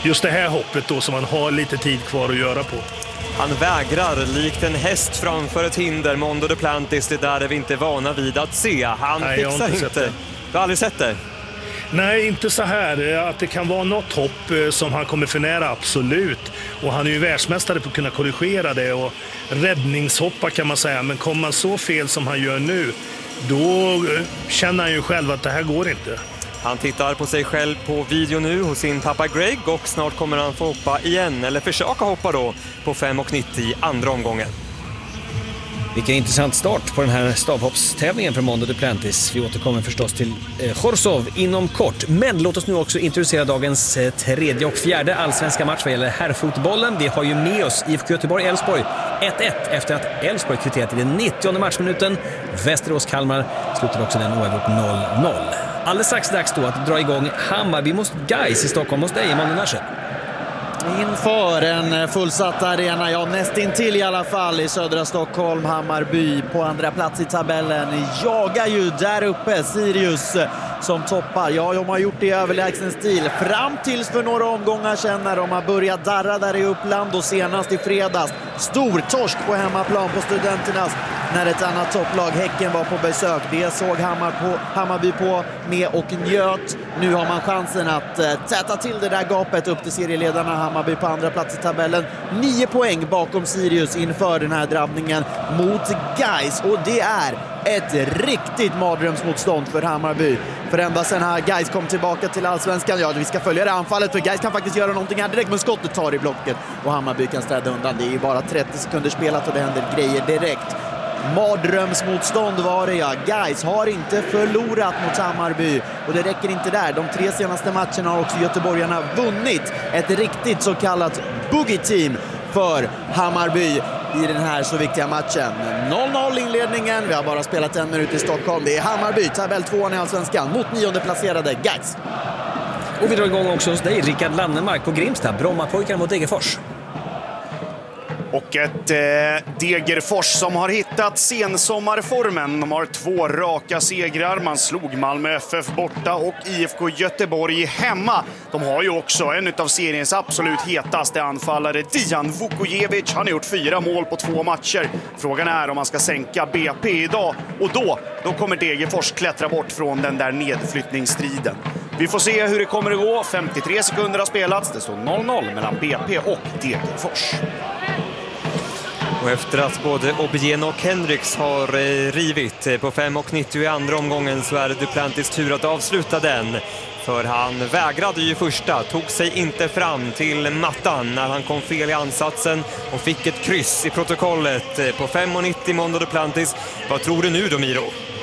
just det här hoppet då som man har lite tid kvar att göra på. Han vägrar likt en häst framför ett hinder. Mondo Duplantis, det där är vi inte vana vid att se. Han fixar inte. Du har aldrig sett det? Nej, inte så här. Att det kan vara något hopp som han kommer för nära, absolut. Och han är ju världsmästare på att kunna korrigera det och räddningshoppa kan man säga. Men kommer man så fel som han gör nu, då känner han ju själv att det här går inte. Han tittar på sig själv på video nu hos sin pappa Greg och snart kommer han få hoppa igen, eller försöka hoppa då, på 5,90 i andra omgången. Vilken intressant start på den här stavhoppstävlingen för Mondo Duplantis. Vi återkommer förstås till Chorzów inom kort. Men låt oss nu också introducera dagens tredje och fjärde allsvenska match vad gäller herrfotbollen. Vi har ju med oss IFK Göteborg-Elfsborg 1-1 efter att Elfsborg kvitterat i den 90:e matchminuten. Västerås-Kalmar slutade också den oavgjort 0-0. Alldeles strax dags då att dra igång Hammarby mot Gais i Stockholm hos dig, Emanuel Nasser. Inför en fullsatt arena, ja nästintill i alla fall i södra Stockholm. Hammarby på andra plats i tabellen jagar ju där uppe Sirius som toppar. Ja, de har gjort det i överlägsen stil fram tills för några omgångar sedan när de har börjat darra där i Uppland och senast i fredags stor torsk på hemmaplan på Studenternas när ett annat topplag, Häcken, var på besök. Det såg Hammarby på med och njöt. Nu har man chansen att täta till det där gapet upp till serieledarna. Hammarby på andra plats i tabellen. 9 poäng bakom Sirius inför den här drabbningen mot Gais. Och det är ett riktigt mardrömsmotstånd för Hammarby. För ända sen här Gais kom tillbaka till allsvenskan. Ja, vi ska följa det anfallet för Gais kan faktiskt göra någonting här direkt. Men skottet tar i blocket och Hammarby kan städa undan. Det är ju bara 30 sekunder spelat och det händer grejer direkt. Mardrömsmotstånd var det, ja. Gais har inte förlorat mot Hammarby och det räcker inte där. De 3 senaste matcherna har också göteborgarna vunnit. Ett riktigt så kallat boogie-team för Hammarby i den här så viktiga matchen. 0-0 inledningen. Vi har bara spelat 1 minut i Stockholm. Det är Hammarby, tabell 2 i allsvenskan mot 9:e placerade Gais. Och vi drar igång också hos dig, Rickard Lannemark på Grimsta. Brommapojkarna mot Degerfors. Och ett Degerfors som har hittat sensommarformen. De har 2 raka segrar. Man slog Malmö FF borta och IFK Göteborg hemma. De har ju också en av seriens absolut hetaste anfallare, Dijan Vukojevic. Han har gjort 4 mål på 2 matcher. Frågan är om man ska sänka BP idag. Och då kommer Degerfors klättra bort från den där nedflyttningsstriden. Vi får se hur det kommer att gå. 53 sekunder har spelats. Det står 0-0 mellan BP och Degerfors. Och efter att både Obigen och Henriks har rivit på 5,90 i andra omgången så är det Duplantis tur att avsluta den. För han vägrade ju första, tog sig inte fram till mattan när han kom fel i ansatsen och fick ett kryss i protokollet på 5,90 Mondo Duplantis. Vad tror du nu då, Miro?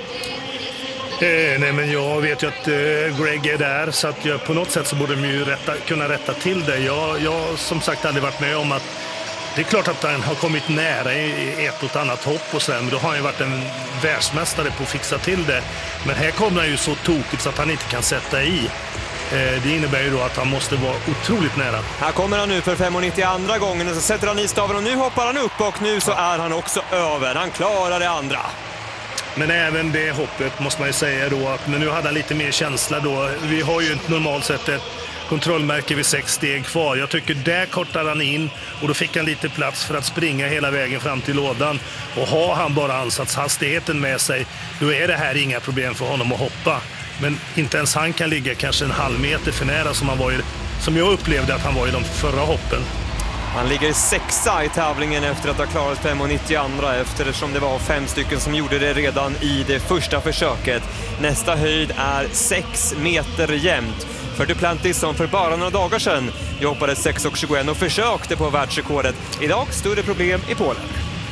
Nej, men jag vet ju att Greg är där så att på något sätt så borde de ju kunna rätta till det. Jag som sagt aldrig varit med om att det är klart att han har kommit nära i ett och annat hopp och så, men då har han ju varit en världsmästare på att fixa till det. Men här kommer han ju så tokigt så att han inte kan sätta i. Det innebär ju då att han måste vara otroligt nära. Här kommer han nu för 5,90 andra gången och så sätter han i staven och nu hoppar han upp och nu så är han också över. Han klarar det andra. Men även det hoppet måste man ju säga då att, men nu hade han lite mer känsla då. Vi har ju normalt sett ett kontrollmärke vid 6 steg kvar. Jag tycker där kortade han in och då fick han lite plats för att springa hela vägen fram till lådan. Och har han bara ansatshastigheten med sig, då är det här inga problem för honom att hoppa. Men inte ens han kan ligga kanske en halv meter för nära som jag upplevde att han var i de förra hoppen. Han ligger 6:a i tävlingen efter att ha klarat 5,90 andra eftersom det var 5 stycken som gjorde det redan i det första försöket. Nästa höjd är 6 meter jämnt. För Duplantis som för bara några dagar sedan jobbade 6,21 och försökte på världsrekordet. Idag större problem i Polen.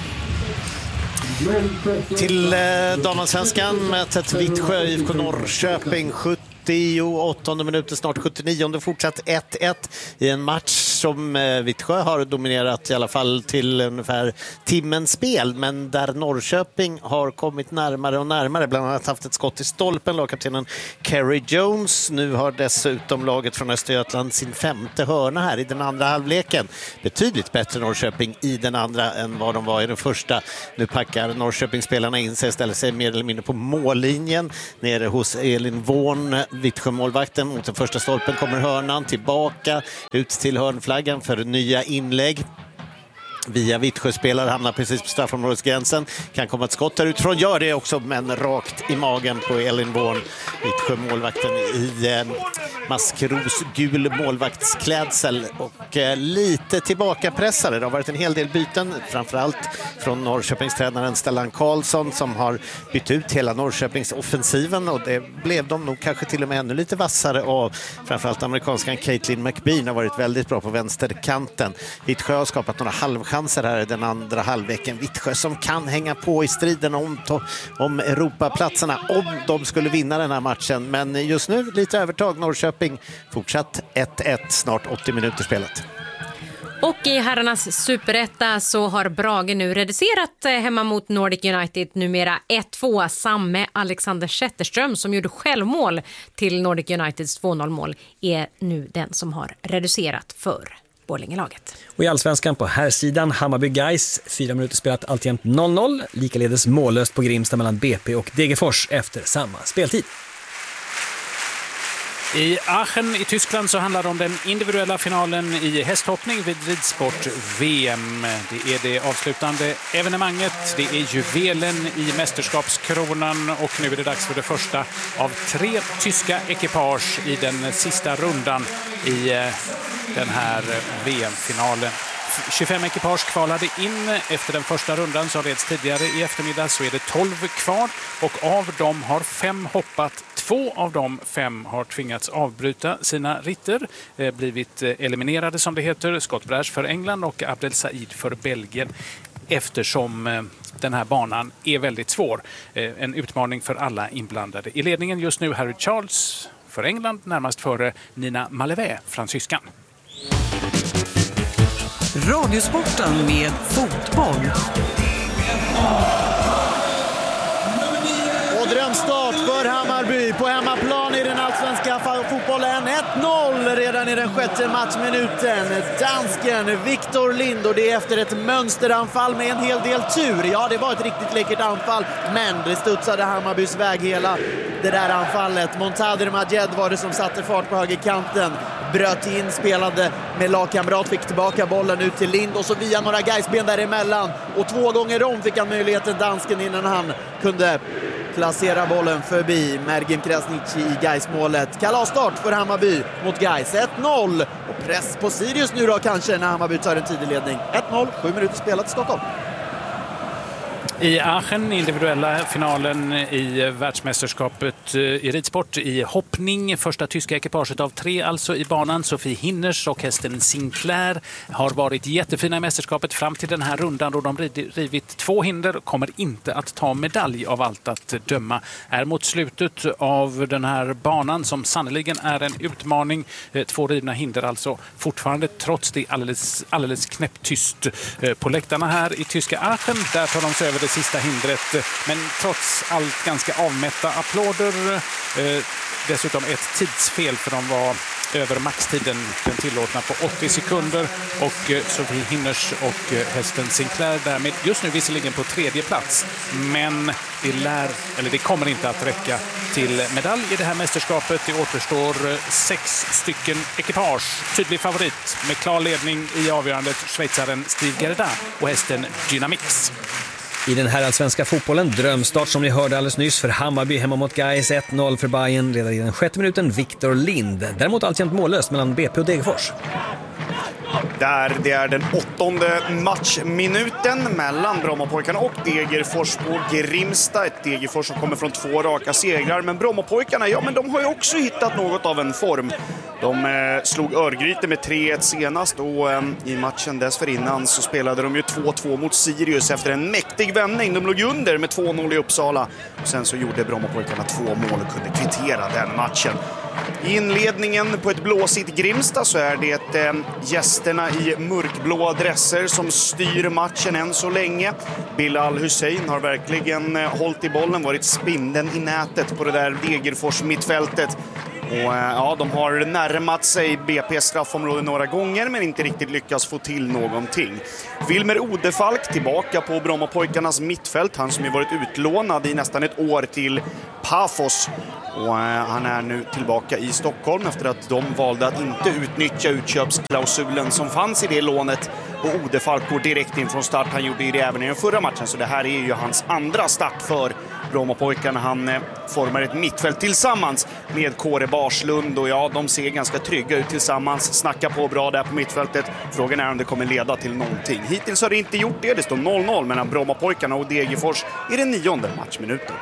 Till damallsvenskan mötet Vittsjö IFK Norrköping 78:e minuten, snart 79:e, fortsatt 1-1 i en match som Vittsjö har dominerat i alla fall till ungefär timmens spel, men där Norrköping har kommit närmare och närmare, bland annat haft ett skott i stolpen, lagkaptenen Kerry Jones. Nu har dessutom laget från Östergötland sin 5:e hörna här i den andra halvleken. Betydligt bättre Norrköping i den andra än vad de var i den första. Nu packar Norrköping-spelarna in sig, ställer sig mer eller mindre på mållinjen nere hos Elin Vårn Vittsjö-målvakten mot den första stolpen, kommer hörnan tillbaka ut till hörnflaggan för nya inlägg. Via Vittsjö-spelare, hamnar precis på straffområdesgränsen, kan komma ett skott där utifrån, gör det också, men rakt i magen på Elin Born. Vittsjö-målvakten i maskrosgul målvaktsklädsel och lite tillbakapressade. Det har varit en hel del byten, framförallt från Norrköpingstränaren Stellan Karlsson som har bytt ut hela Norrköpings offensiven, och det blev de nog kanske till och med ännu lite vassare av. Framförallt amerikanskan Caitlin McBean har varit väldigt bra på vänsterkanten. Vittsjö har skapat några halvchanser här i den andra halvleken. Vittsjö som kan hänga på i striden om Europaplatserna om de skulle vinna den här matchen, men just nu lite övertag. Norrköping fortsatt 1-1, snart 80 minuter spelat. Och i herrarnas superetta så har Brage nu reducerat hemma mot Nordic United, numera 1-2. Samme Alexander Zetterström som gjorde självmål till Nordic Uniteds 2-0-mål är nu den som har reducerat för Borlänge-laget. Och i allsvenskan på här sidan Hammarby Gais, 4 minuter spelat, alltjämt 0-0. Likaledes mållöst på Grimsta mellan BP och Degerfors efter samma speltid. I Aachen i Tyskland så handlar det om den individuella finalen i hästhoppning vid ridsport-VM. Det är det avslutande evenemanget. Det är juvelen i mästerskapskronan och nu är det dags för det första av 3 tyska ekipage i den sista rundan i den här VM-finalen. 25 ekipage kvalade in efter den första rundan som reds tidigare i eftermiddag, så är det 12 kvar och av dem har 5 hoppat. 2 av de 5 har tvingats avbryta sina ritter, blivit eliminerade som det heter, Scott Brash för England och Abdel Said för Belgien, eftersom den här banan är väldigt svår. En utmaning för alla inblandade. I ledningen just nu Harry Charles för England, närmast före Nina Malevä, fransyskan. Radiosporten med fotboll. Och drömstart för Hammarby på hemmaplan i den allsvenska fotbollen. 1-0 redan i den 6:e matchminuten. Dansken Victor Lind, och det är efter ett mönsteranfall med en hel del tur. Ja, det var ett riktigt läckert anfall, men det studsade Hammarbys väg hela det där anfallet. Montader Majed var det som satte fart på högerkanten. Bröt in, spelade med lagkamrat, fick tillbaka bollen ut till Lind och så via några Gaisben däremellan. Och 2 gånger om fick han möjligheten, dansken, innan han kunde placera bollen förbi Mergim Krasniqi i Gais-målet. Kalasstart för Hammarby mot Gais. 1-0 och press på Sirius nu då kanske när Hammarby tar en tidig ledning. 1-0, 7 minuter spelat i Stockholm. I Aachen, individuella finalen i världsmästerskapet i ridsport i hoppning. Första tyska ekipaget av 3 alltså i banan. Sofie Hinners och hästen Sinclair har varit jättefina i mästerskapet fram till den här rundan då de rivit 2 hinder. Kommer inte att ta medalj av allt att döma. Är mot slutet av den här banan som sannoliken är en utmaning. 2 rivna hinder alltså fortfarande, trots det alldeles knäpptyst på läktarna här i tyska Aachen. Där tar de sig över det sista hindret, men trots allt ganska avmätta applåder. Dessutom ett tidsfel, för de var över maxtiden, den tillåtna, på 80 sekunder. Och Sofie Hinners och hästen Sinclair därmed just nu visserligen på 3:e plats, men det kommer inte att räcka till medalj i det här mästerskapet. Det återstår 6 stycken ekipage. Tydlig favorit med klar ledning i avgörandet, schweizaren Steve Gerda och hästen Dynamix. I den här allsvenska fotbollen, drömstart som ni hörde alldeles nyss för Hammarby hemma mot Gais, 1-0 för Bayern redan i den 6:e minuten, Victor Lind. Däremot alltjämt mållöst mellan BP och Degerfors. Det är den 8:e matchminuten mellan Brommapojkarna och Degerfors på Grimsta. Ett Degerfors som kommer från 2 raka segrar. Men Brommapojkarna, de har ju också hittat något av en form. De slog Örgryte med 3-1 senast, och i matchen dessförinnan så spelade de ju 2-2 mot Sirius efter en mäktig vändning. De låg under med 2-0 i Uppsala. Och sen så gjorde Brommapojkarna 2 mål och kunde kvittera den matchen. I inledningen på ett blåsigt Grimsta så är det gästerna i mörkblåa dresser som styr matchen än så länge. Bilal Hussein har verkligen hållit i bollen, varit spindeln i nätet på det där Degerfors mittfältet. Och ja, de har närmat sig BP straffområde några gånger men inte riktigt lyckats få till någonting. Wilmer Odefalk tillbaka på Brommapojkarnas mittfält. Han som ju varit utlånad i nästan ett år till Pafos. Och han är nu tillbaka i Stockholm efter att de valde att inte utnyttja utköpsklausulen som fanns i det lånet. Och Odefalk går direkt in från start. Han gjorde det även i den förra matchen, så det här är ju hans andra start för Brommapojkarna. Han formar ett mittfält tillsammans med Kåre Barslund och ja, de ser ganska trygga ut tillsammans. Snackar på bra där på mittfältet. Frågan är om det kommer leda till någonting. Hittills har det inte gjort det. Det står 0-0 mellan Brommapojkarna och Degerfors i den 9:e matchminuten.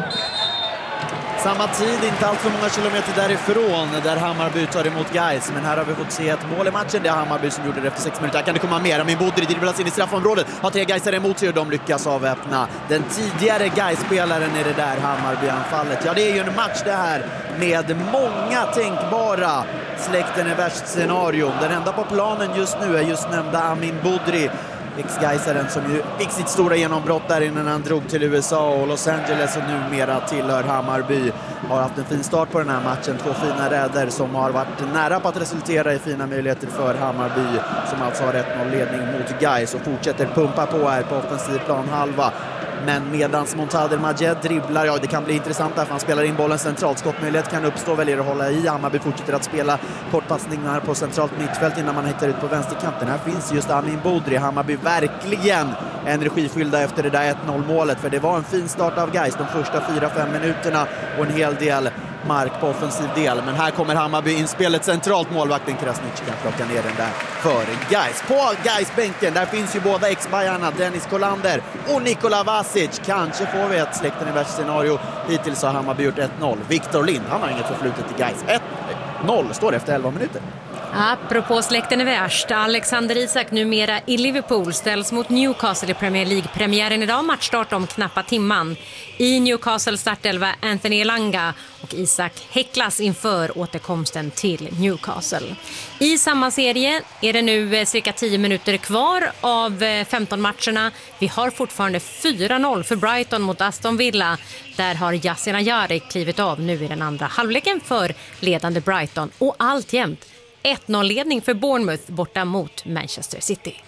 Samma tid, inte allt för många kilometer därifrån där Hammarby tar emot Gais. Men här har vi fått se ett mål i matchen. Det är Hammarby som gjorde det efter 6 minuter. Här kan det komma mer. Min Bodri dribblas in i straffområdet. Har 3 Gaisare emot sig och de lyckas avväpna den tidigare Gais-spelaren i det där Hammarby-anfallet. Ja, det är ju en match det här med många tänkbara släkten i värst scenario. Den enda på planen just nu är just nämnda Amin Bodri. Ex-Gaisaren som ju fick sitt stora genombrott där innan han drog till USA och Los Angeles och numera tillhör Hammarby. Har haft en fin start på den här matchen. 2 fina räder som har varit nära på att resultera i fina möjligheter för Hammarby som alltså har 1-0 ledning mot Gais och fortsätter pumpa på här på offensiv plan halva. Men medans Montader Majed dribblar, ja det kan bli intressant där för han spelar in bollen centralt. Skottmöjlighet kan uppstå, väljer att hålla i. Hammarby fortsätter att spela kortpassningar på centralt mittfält innan man hittar ut på vänsterkanten. Här finns just Amin Bodri. Hammarby verkligen energifyllda efter det där 1-0-målet. För det var en fin start av Gais de första 4-5 minuterna och en hel del mark på offensiv del. Men här kommer Hammarby in spelet centralt. Målvakten Krasnic kan plocka ner den där för Gais. På Gais-bänken, där finns ju båda ex-Bajarna, Dennis Kolander och Nikola Vasic. Kanske får vi ett släkten i värst scenario. Hittills har Hammarby gjort 1-0. Viktor Lind, han har inget förflutet i Gais. 1-0 står efter 11 minuter. Apropå släkten är värst, Alexander Isak numera i Liverpool ställs mot Newcastle i Premier League-premiären idag, matchstart om knappa timman. I Newcastle startelva Anthony Elanga och Isak häcklas inför återkomsten till Newcastle. I samma serie är det nu cirka 10 minuter kvar av 15 matcherna. Vi har fortfarande 4-0 för Brighton mot Aston Villa. Där har Yasin Ayari klivit av nu i den andra halvleken för ledande Brighton och alltjämt 1-0-ledning för Bournemouth borta mot Manchester City.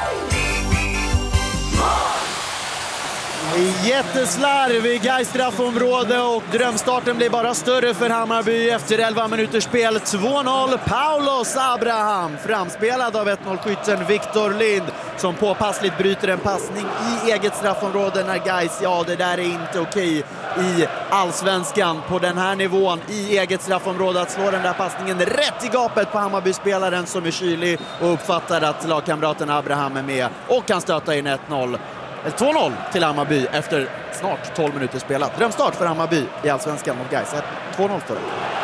Jätteslarv i Gais straffområde och drömstarten blir bara större för Hammarby efter 11 minuters spel. 2-0, Paulos Abraham, framspelad av 1-0-skytten Viktor Lind som påpassligt bryter en passning i eget straffområde när Gais, ja det där är inte okej i allsvenskan på den här nivån i eget straffområde att slå den där passningen rätt i gapet på Hammarby-spelaren som är kylig och uppfattar att lagkamraten Abraham är med och kan stöta in 1-0. 2-0 till Hammarby efter snart 12 minuter spelat. Drömstart för Hammarby i allsvenskan mot Gais. 2-0 står det.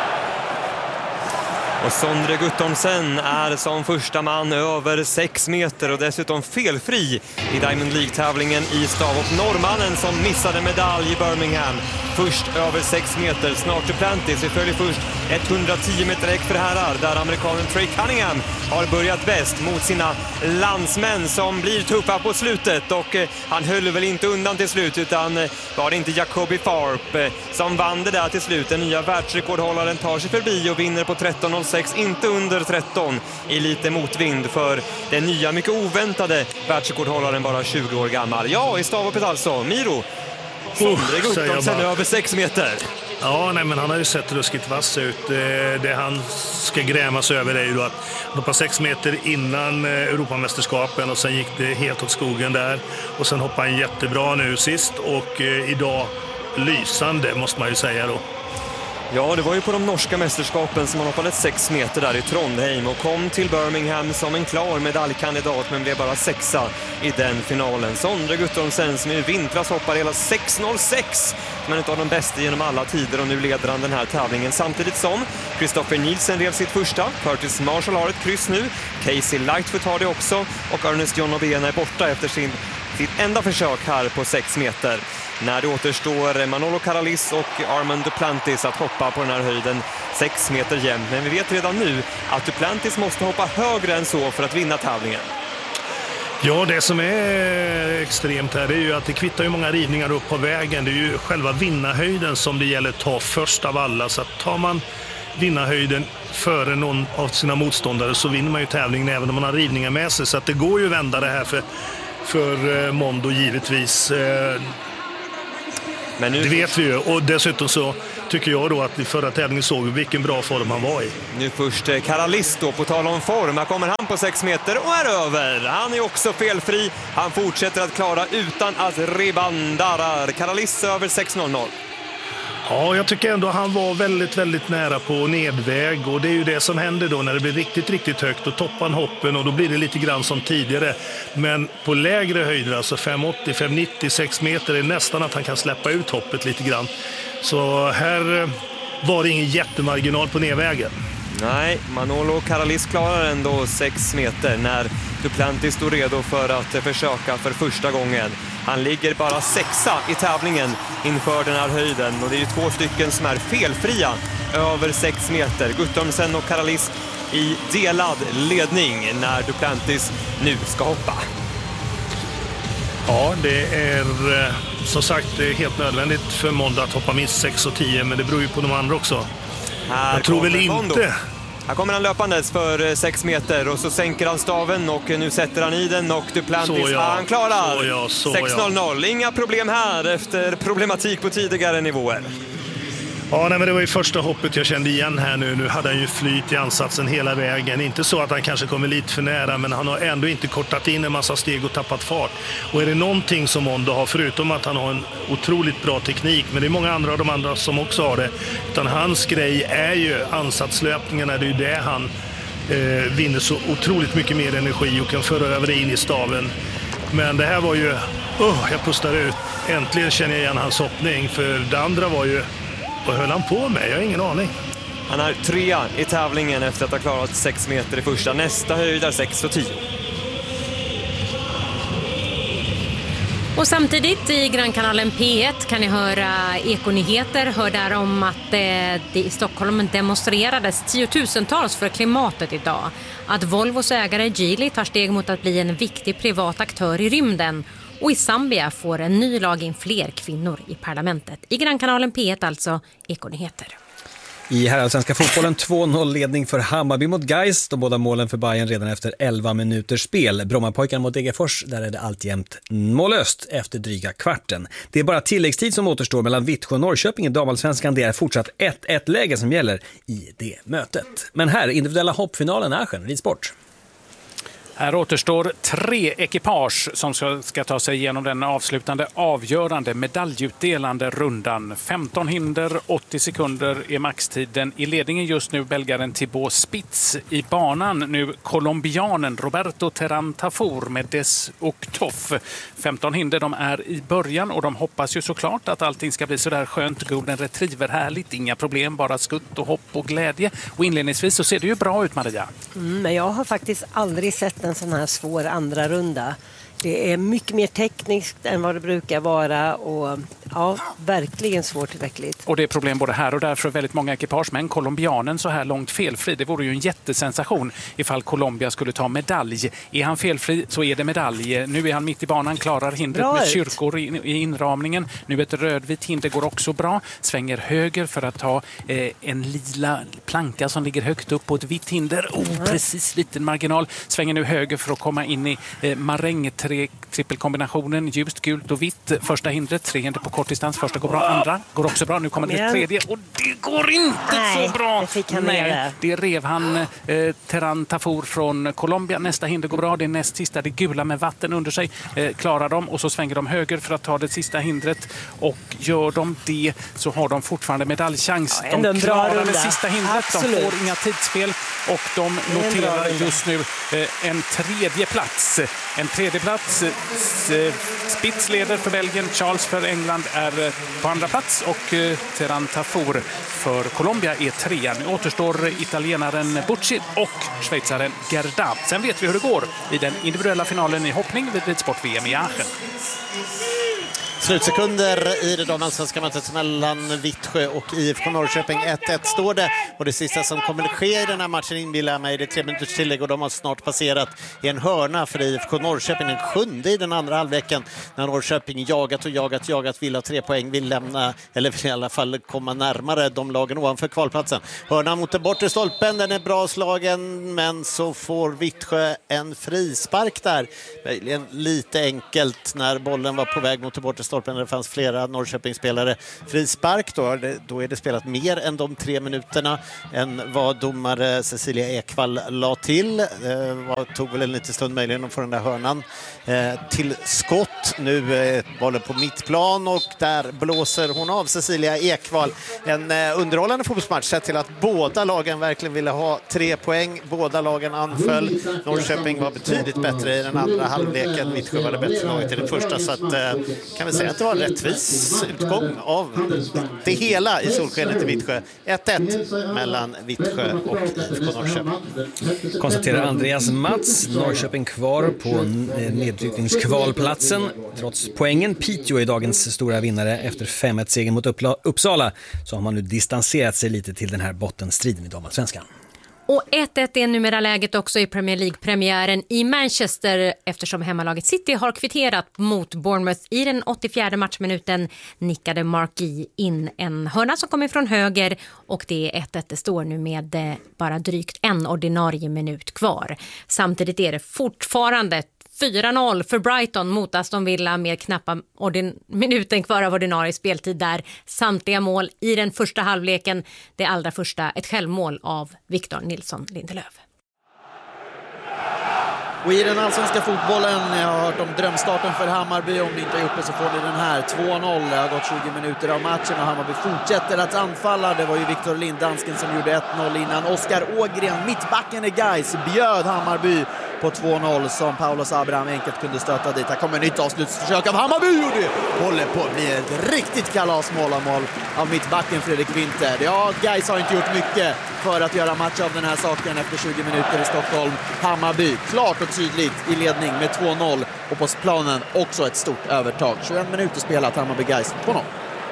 Och Sondre Guttormsen är som första man över 6 meter och dessutom felfri i Diamond League-tävlingen i stavhopp. Norrmannen som missade medalj i Birmingham. Först över 6 meter, snart Duplantis. Vi följer först 110 meter äck för herrar där amerikanen Trey Cunningham har börjat bäst mot sina landsmän som blir tuffa på slutet. Och han höll väl inte undan till slut utan var det inte Jacoby Farp som vann det där till slut. Den nya världsrekordhållaren tar sig förbi och vinner på 13.06, inte under 13 i lite motvind för den nya mycket oväntade världsrekordhållaren bara 20 år gammal. Ja, i stavhoppet alltså, Miro. Sondre Guttormsen över 6 meter. Ja, nej, men han har ju sett ruskigt vass ut. Det han ska grämas över är ju då att han hoppade 6 meter innan Europamästerskapen och sen gick det helt åt skogen där. Och sen hoppade han jättebra nu sist och idag lysande måste man ju säga då. Ja, det var ju på de norska mästerskapen som han hoppade 6 meter där i Trondheim och kom till Birmingham som en klar medaljkandidat men blev bara 6:a i den finalen. Sondre Guttormsen som i vintras hoppar hela 6.06 men inte av de bästa genom alla tider och nu leder han den här tävlingen samtidigt som Christopher Nielsen rev sitt första, Curtis Marshall har ett kryss nu, Casey Lightfoot har det också och Ernest John Obena är borta efter sitt enda försök här på 6 meter. När det återstår Manolo Karalis och Armand Duplantis att hoppa på den här höjden 6 meter jämnt. Men vi vet redan nu att Duplantis måste hoppa högre än så för att vinna tävlingen. Ja, det som är extremt här är ju att det kvittar ju många rivningar upp på vägen. Det är ju själva vinnarhöjden som det gäller att ta först av alla. Så att tar man vinna höjden före någon av sina motståndare så vinner man ju tävlingen även om man har rivningar med sig. Så att det går ju att vända det här för Mondo givetvis. Men nu det vet vi ju. Och dessutom så tycker jag då att i förra tävlingen såg vi vilken bra form han var i. Nu först Karalis då, på tal om form. Här kommer han på 6 meter och är över. Han är också felfri. Han fortsätter att klara utan att ribban darrar. Karalis över 6.00. Ja, jag tycker ändå han var väldigt, väldigt nära på nedväg. Och det är ju det som händer då när det blir riktigt, riktigt högt. Då toppar han hoppen och då blir det lite grann som tidigare. Men på lägre höjder, alltså 5,80, 5,90, 6 meter, är nästan att han kan släppa ut hoppet lite grann. Så här var det ingen jättemarginal på nedvägen. Nej, Manolo Karalis klarar ändå 6 meter när Duplantis står redo för att försöka för första gången. Han ligger bara 6:a i tävlingen inför den här höjden och det är ju 2 stycken som är felfria över 6 meter. Guttormsen och Karalis i delad ledning när Duplantis nu ska hoppa. Ja, det är som sagt helt nödvändigt för Mondo att hoppa minst 6,10, men det beror ju på de andra också. Jag tror väl inte... Här kommer han löpandes för 6 meter och så sänker han staven och nu sätter han i den och Duplantis, han klarar 6.00. Inga problem här efter problematik på tidigare nivåer. Ja, nej, men det var ju första hoppet jag kände igen här nu. Nu hade han ju flyt i ansatsen hela vägen. Inte så att han kanske kommer lite för nära, men han har ändå inte kortat in en massa steg och tappat fart. Och är det någonting som Mondo har, förutom att han har en otroligt bra teknik, men det är många andra av de andra som också har det, utan hans grej är ju ansatslöpningarna. Det är ju det han vinner så otroligt mycket mer energi och kan föra över det in i staven. Men det här var ju, jag pustar ut. Äntligen känner jag igen hans hoppning, för det andra var ju, vad höll han på med? Jag har ingen aning. Han är 3:a i tävlingen efter att ha klarat 6 meter i första. Nästa höjd är 6,10. Och samtidigt i Grannkanalen P1 kan ni höra Ekonyheter. Hör där om att det i Stockholm demonstrerades tiotusentals för klimatet idag. Att Volvos ägare Geely tar steg mot att bli en viktig privat aktör i rymden. Och i Zambia får en ny lag in fler kvinnor i parlamentet. I Grannkanalen P1 alltså, Ekonyheter. I herrallsvenska fotbollen 2-0-ledning för Hammarby mot Gais. De båda målen för Bayern redan efter 11 minuters spel. Brommapojkarna mot Degerfors, där är det alltjämt mållöst efter dryga kvarten. Det är bara tilläggstid som återstår mellan Vittsjö och Norrköping i damallsvenskan. Det är fortsatt 1-1-läge som gäller i det mötet. Men här, individuella hoppfinalen Aachen, ridsport. Här återstår 3 ekipage som ska ta sig igenom den avslutande avgörande medaljutdelande rundan. 15 hinder, 80 sekunder är maxtiden. I ledningen just nu belgaren Thibaut Spitz. I banan nu colombianen Roberto Terán Tafur med Des Octof. 15 hinder, de är i början och de hoppas ju såklart att allting ska bli så där skönt, golden retriever, härligt. Inga problem, bara skutt och hopp och glädje. Och inledningsvis så ser det ju bra ut, Maria. Men jag har faktiskt aldrig sett en sån här svår andra runda. Det är mycket mer tekniskt än vad det brukar vara och ja, verkligen svårtillräckligt. Och det är problem både här och där för väldigt många ekipage, men colombianen så här långt felfri, det vore ju en jättesensation ifall Colombia skulle ta medalj. Är han felfri så är det medalj. Nu är han mitt i banan, klarar hindret med kyrkor i inramningen. Nu ett rödvitt hinder går också bra. Svänger höger för att ta en lila planka som ligger högt upp på ett vitt hinder. Precis liten marginal. Svänger nu höger för att komma in i maräng trippelkombinationen, ljust, gult och vitt. Första hindret, 3 hinder på kortdistans. Första går bra, andra går också bra. Nu kommer det tredje och det går inte så bra. Det rev han Terán Tafur från Colombia. Nästa hinder går bra, det är näst sista, det gula med vatten under sig. Klarar de och så svänger de höger för att ta det sista hindret och gör de det så har de fortfarande medaljchans. De klarar det sista hindret, de får inga tidsfel och de noterar just nu en tredje plats. Spitz leder för Belgien, Charles för England är på andra plats och Terán Tafur för Colombia är 3. Nu återstår italienaren Bucci och schweizaren Gerda. Sen vet vi hur det går i den individuella finalen i hoppning vid ridsport-VM i Aachen. Slutsekunder i det damallsvenska mötet mellan Vittsjö och IFK Norrköping. 1-1 står det. Och det sista som kommer att ske i den här matchen inbillar mig, det är 3 minuters tillägg och de har snart passerat i en hörna för IFK Norrköping. Den 7:e i den andra halvleken när Norrköping jagat, vill ha 3 poäng, vill lämna, eller vill i alla fall komma närmare de lagen ovanför kvalplatsen. Hörna mot den bortre stolpen, den är bra slagen, men så får Vittsjö en frispark där. Möjligen lite enkelt när bollen var på väg mot den bortre stolpen när det fanns flera Norrköpingsspelare. Frispark då är det spelat mer än de 3 minuterna än vad domare Cecilia Ekvall la till. Tog väl en liten stund möjligen att få den där hörnan till skott. Nu är bollen på mittplan och där blåser hon av Cecilia Ekvall. En underhållande fotbollsmatch sett till att båda lagen verkligen ville ha 3 poäng. Båda lagen anföll. Norrköping var betydligt bättre i den andra halvleken. Vittsjö var det bättre laget i den första, så att kan vi säga att det var en rättvis utgång av det hela i solskenet i Vittsjö. 1-1 mellan Vittsjö och IFK Norrköping. Konstaterar Andreas Mats. Norrköping kvar på nedryckningskvalplatsen trots poängen. Piteå är dagens stora vinnare efter 5-1-segern mot Uppsala, så har man nu distanserat sig lite till den här bottenstriden i damallsvenskan. Och 1-1 är numera läget också i Premier League-premiären i Manchester eftersom hemmalaget City har kvitterat mot Bournemouth. I den 84:e matchminuten nickade Marquis in en hörna som kom ifrån höger och det är 1-1. Det står nu med bara drygt en ordinarie minut kvar. Samtidigt är det fortfarande 4-0 för Brighton mot Aston Villa med knappa minuten kvar av ordinarie speltid där. Samtliga mål i den första halvleken. Det allra första ett självmål av Victor Nilsson Lindelöf. Och i den allsvenska fotbollen, jag har hört om drömstarten för Hammarby. Om ni inte har gjort det så får ni den här. 2-0, det har gått 20 minuter av matchen och Hammarby fortsätter att anfalla. Det var ju Victor Lindansken som gjorde 1-0 innan. Oskar Ågren, mittbacken i Gais, bjöd Hammarby på 2-0 som Paulos Abraham enkelt kunde stöta dit. Här kommer nytt avslutsförsök av Hammarby och det håller på att bli ett riktigt kalasmål av mittbacken Fredrik Winter. Ja, Gais har inte gjort mycket för att göra match av den här saken efter 20 minuter i Stockholm. Hammarby klart och tydligt i ledning med 2-0 och på planen också ett stort övertag. 21 minuter spelat, Hammarby Gais 2-0.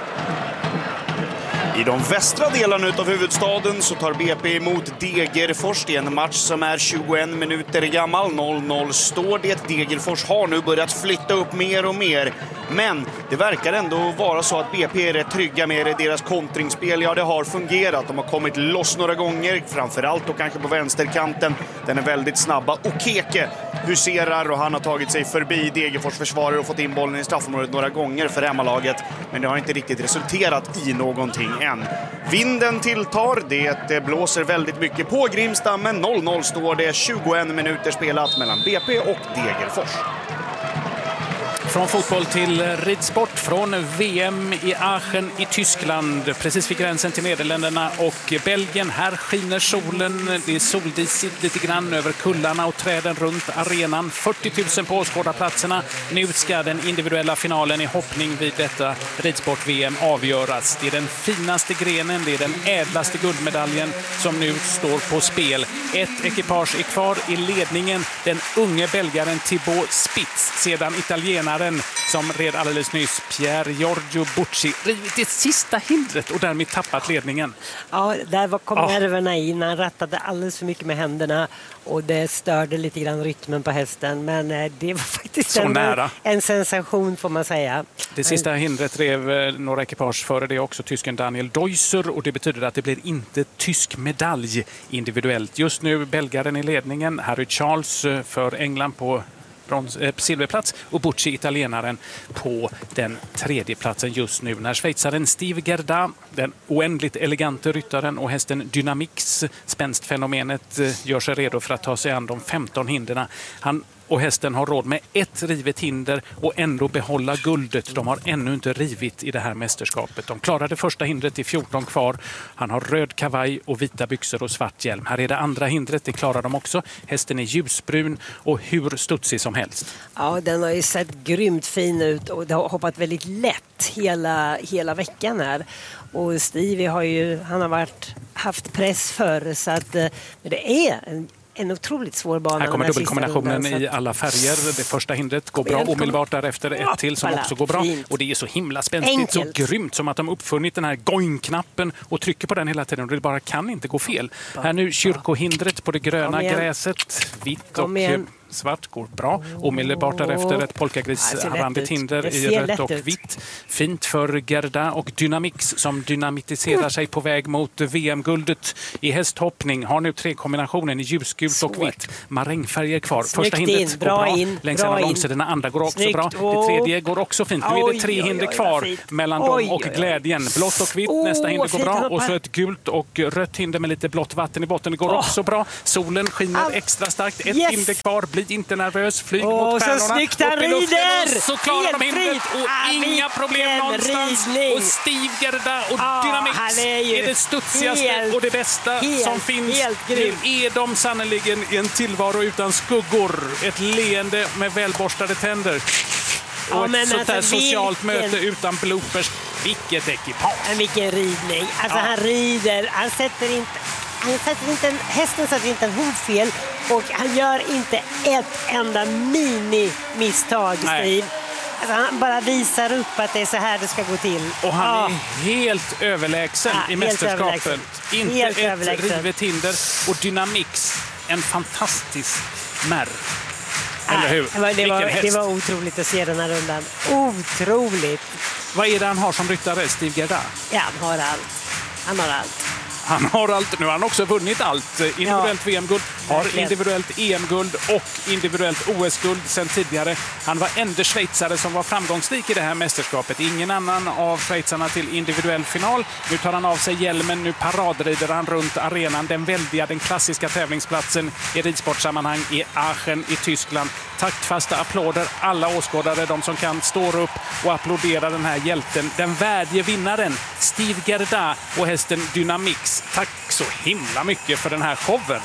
I de västra delarna av huvudstaden så tar BP emot Degerfors. Det är en match som är 21 minuter gammal. 0-0 står det. Degerfors har nu börjat flytta upp mer och mer. Men det verkar ändå vara så att BP är rätt trygga med deras kontringsspel. Ja, det har fungerat. De har kommit loss några gånger. Framförallt och kanske på vänsterkanten. Den är väldigt snabba. Och Keke huserar och han har tagit sig förbi Degerfors försvarare och fått in bollen i straffområdet några gånger för hemmalaget. Men det har inte riktigt resulterat i någonting än. Vinden tilltar, det blåser väldigt mycket på Grimsta, men 0-0 står det. 21 minuter spelat mellan BP och Degerfors. Från fotboll till ridsport, från VM i Aachen i Tyskland, precis vid gränsen till Nederländerna och Belgien. Här skiner solen, det är soldisigt lite grann över kullarna och träden runt arenan. 40 000 på åskådarplatserna. Nu ska den individuella finalen i hoppning vid detta ridsport-VM avgöras. Det är den finaste grenen, det är den ädlaste guldmedaljen som nu står på spel. Ett ekipage är kvar i ledningen, den unge belgaren Thibaut Spitz, sedan italienaren som red alldeles nyss Pier Giorgio Bucci rivit det sista hindret och därmed tappat ledningen. Ja, där kom nerverna in. Han rattade alldeles för mycket med händerna och det störde lite grann rytmen på hästen. Men det var faktiskt en sensation får man säga. Det sista hindret rev några ekipage före det också, tysken Daniel Deusser, och det betyder att det blir inte tysk medalj individuellt. Just nu belgaren i ledningen, Harry Charles för England på silverplats och Bucci, italienaren, på den 3:e platsen just nu. När schweizaren Steve Gerda, den oändligt elegante ryttaren, och hästen Dynamix, spänstfenomenet, gör sig redo för att ta sig an de 15 hinderna. Han och hästen har råd med ett rivet hinder och ändå behålla guldet. De har ännu inte rivit i det här mästerskapet. De klarade första hindret i 14 kvar. Han har röd kavaj och vita byxor och svart hjälm. Här är det andra hindret, det klarar de också. Hästen är ljusbrun och hur studsig som helst. Ja, den har ju sett grymt fin ut och det har hoppat väldigt lätt hela veckan här. Och Stevie har ju haft press för så att det är en otroligt svår bana. Här kommer den sista dubbelkombinationen rundan, i alla färger. Det första hindret går bra, omedelbart därefter ett till som också går bra. Och det är så himla spänstigt, så grymt, som att de uppfunnit den här going-knappen och trycker på den hela tiden. Och det bara kan inte gå fel. Här nu kyrkohindret på det gröna gräset. Vitt och svart går bra. Omedelbart därefter ett polkagrisrandigt hinder i rött och vitt. Fint för Gerda och Dynamix som dynamitiserar sig på väg mot VM-guldet i hästhoppning. Har nu 3-kombinationen i ljusgult och vitt. Marängfärger kvar. Första hindret går bra. Längs en av långsidorna. Andra går också bra. Det tredje går också fint. Nu är det 3 hinder kvar mellan dem och glädjen. Blått och vitt. Nästa hinder går bra. Och så ett gult och rött hinder med lite blått vatten i botten. Det går också bra. Solen skiner extra starkt. Ett hinder kvar. Bli inte nervös. Flyg mot stjärnorna. Så snyggt han rider! Så klarar de hindret och inga problem någonstans. Och Steve Gerda och Dynamix är det studsigaste och det bästa som finns. Nu är de sannoliken i en tillvaro utan skuggor. Ett leende med välborstade tänder. Och ett sånt där socialt möte utan bloopers. Vilket ekipage. Vilken ridning. Alltså han rider. Hästen sätter inte en hov fel och han gör inte ett enda mini-misstag, Steve. Alltså han bara visar upp att det är så här det ska gå till. Och han är helt överlägsen i mästerskapet. Inte helt ett rivet hinder. Och Dynamix, en fantastisk märr. Eller hur? Det var otroligt att se den här rundan. Otroligt. Vad är det han har som ryttare, Steve Gerda? Ja, han har allt. Han har allt. Nu har han också vunnit allt. Individuellt VM-guld, har individuellt EM-guld och individuellt OS-guld sedan tidigare. Han var enda schweizare som var framgångsrik i det här mästerskapet. Ingen annan av schweizarna till individuell final. Nu tar han av sig hjälmen, nu paradrider han runt arenan. Den klassiska tävlingsplatsen i ridsportsammanhang i Aachen i Tyskland. Taktfasta applåder, alla åskådare, de som kan, står upp och applådera den här hjälten. Den värdige vinnaren, Steve Gerda och hästen Dynamix. Tack så himla mycket för den här showen.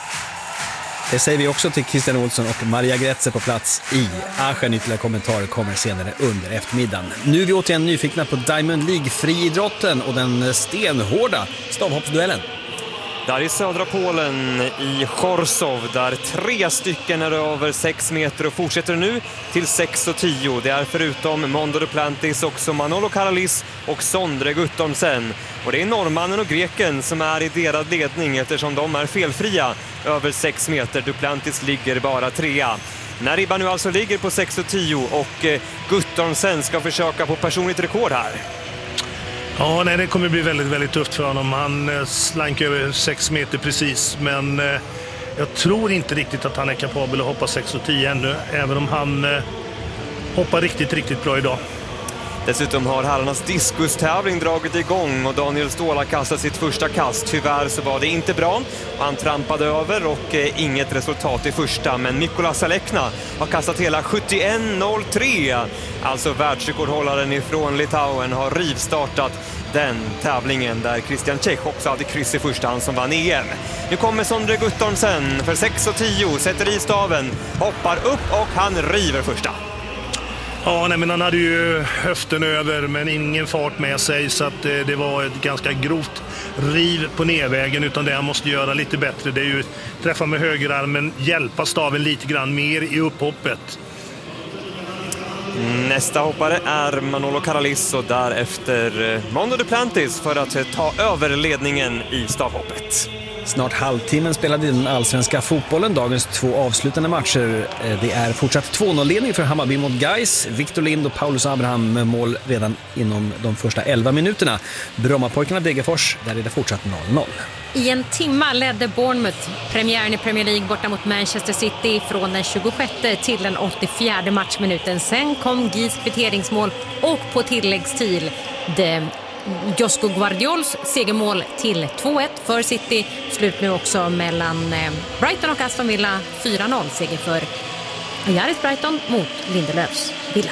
Det säger vi också till Christian Olsson och Maria Gretze på plats i Aachen. Ytterligare kommentarer kommer senare under eftermiddagen. Nu är vi återigen nyfikna på Diamond League-friidrotten och den stenhårda stavhoppsduellen. Där i södra Polen i Chorzów, där 3 stycken är över 6 meter och fortsätter nu till 6,10. Det är förutom Mondo Duplantis också Manolo Karalis och Sondre Guttormsen. Och det är norrmannen och greken som är i deras ledning eftersom de är felfria över 6 meter. Duplantis ligger bara 3. När ribban nu alltså ligger på 6,10 och Guttormsen ska försöka på personligt rekord här. Ja, nej, det kommer bli väldigt, väldigt tufft för honom. Han slank över 6 meter precis, men jag tror inte riktigt att han är kapabel att hoppa 6,10 ännu, även om han hoppar riktigt, riktigt bra idag. Dessutom har herrarnas diskustävling dragit igång och Daniel Ståhl har kastat sitt första kast. Tyvärr så var det inte bra. Han trampade över och inget resultat i första. Men Mikola Salekna har kastat hela 71,03. Alltså världsrekordhållaren ifrån Litauen har rivstartat den tävlingen där Christian Čech också hade kryss i första hand som vann EM. Nu kommer Sondre Guttormsen för 6,10, sätter i staven, hoppar upp och han river första. Ja, nej, men han hade ju höften över men ingen fart med sig, så att det var ett ganska grovt riv på nedvägen, utan det han måste göra lite bättre, det är ju träffa med högerarmen, hjälpa staven lite grann mer i upphoppet. Nästa hoppare är Manolo Karalis och därefter Mondo Duplantis för att ta över ledningen i stavhoppet. Snart halvtimmen spelade i den allsvenska fotbollen dagens 2 avslutande matcher. Det är fortsatt 2-0-ledning för Hammarby mot Gais. Victor Lind och Paulus Abraham med mål redan inom de första 11 minuterna. Brommapojkarna Degerfors, där är det fortsatt 0-0. I en timma ledde Bournemouth premiären i Premier League borta mot Manchester City från den 26 till den 84 matchminuten. Sen kom Gis kvitteringsmål och på tilläggstid Josko Guardiols segermål till 2-1 för City. Slut nu också mellan Brighton och Aston Villa. 4-0 seger för Ajaris Brighton mot Lindelöfs Villa.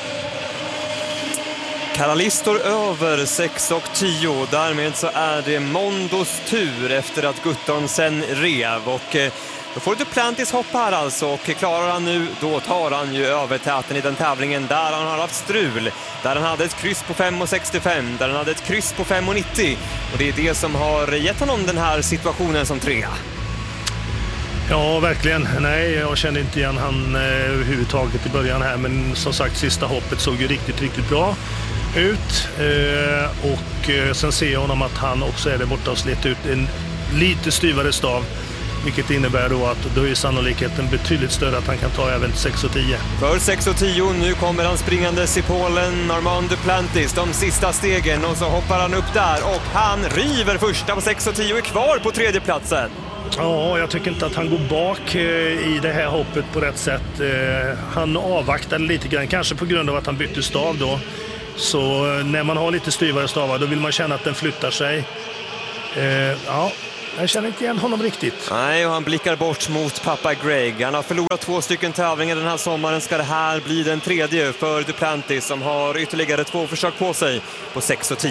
Karalis står över 6,10. Därmed så är det Mondos tur efter att Guttormsen rev. Och då får Duplantis hoppa här alltså, och klarar han nu, då tar han ju övertäten i den tävlingen där han har haft strul. Där han hade ett kryss på 5,65, där han hade ett kryss på 5,90. Och det är det som har gett honom den här situationen som 3. Ja, verkligen. Nej, jag kände inte igen han överhuvudtaget i början här. Men som sagt, sista hoppet såg ju riktigt, riktigt bra ut. Och sen ser jag honom att han också är där borta och slet ut en lite styvare stav. Vilket innebär då att då är sannolikheten betydligt större att han kan ta även 6,10. För 6,10 nu kommer han springandes i Polen, Armand Duplantis, de sista stegen, och så hoppar han upp där och han river första på 6,10 är kvar på tredje platsen. Ja, jag tycker inte att han går bak i det här hoppet på rätt sätt. Han avvaktade lite grann, kanske på grund av att han bytte stav då. Så när man har lite styvare stavar då vill man känna att den flyttar sig. Ja, jag känner inte igen honom riktigt. Nej, och han blickar bort mot pappa Greg. Han har förlorat 2 stycken tävlingar den här sommaren. Ska det här bli den tredje för Duplantis som har ytterligare 2 försök på sig på 6,10.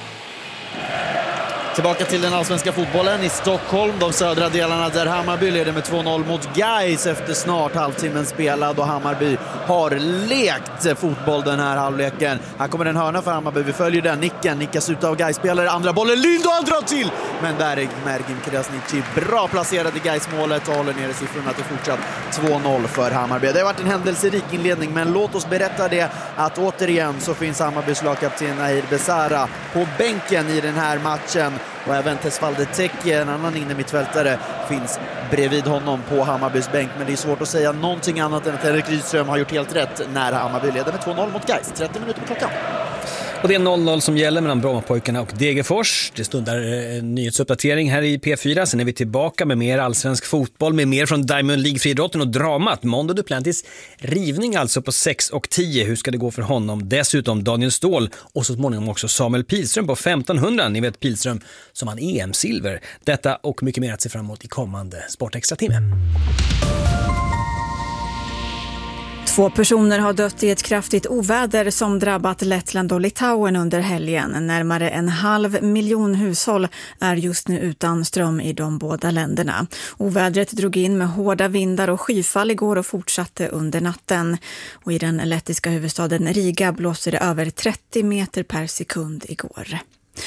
Tillbaka till den allsvenska fotbollen i Stockholm. De södra delarna där Hammarby leder med 2-0 mot Gais efter snart halvtimmen spelad. Och Hammarby har lekt fotboll den här halvleken. Här kommer en hörna för Hammarby. Vi följer den. Nicken nickas ut av Gais-spelare. Andra bollen, Lindahl drar till! Men där är Mergin Krasniqi bra placerad i Gais-målet och håller nere siffrorna till fortsatt 2-0 för Hammarby. Det har varit en händelserik inledning, men låt oss berätta det att återigen så finns Hammarbys lagkapten Nahir Besara på bänken i den här matchen. Och även Tesfalde Teki, en annan innermittfältare, finns bredvid honom på Hammarbys bänk. Men det är svårt att säga någonting annat än att Henrik Rydström har gjort helt rätt när Hammarby leder med 2-0 mot Gais. 30 minuter på klockan. Och det är 0-0 som gäller mellan Brommapojkarna och Degerfors. Det stundar en nyhetsuppdatering här i P4. Sen är vi tillbaka med mer allsvensk fotboll, med mer från Diamond League-friidrotten och dramat. Mondo Duplantis rivning alltså på 6,10. Hur ska det gå för honom? Dessutom Daniel Ståhl och så småningom också Samuel Pilström på 1500. Ni vet Pilström som han EM-silver. Detta och mycket mer att se fram emot i kommande Sportextra-timme. 2 personer har dött i ett kraftigt oväder som drabbat Lettland och Litauen under helgen. Närmare 500 000 hushåll är just nu utan ström i de båda länderna. Ovädret drog in med hårda vindar och skyfall igår och fortsatte under natten. Och i den lettiska huvudstaden Riga blåste det över 30 meter per sekund igår.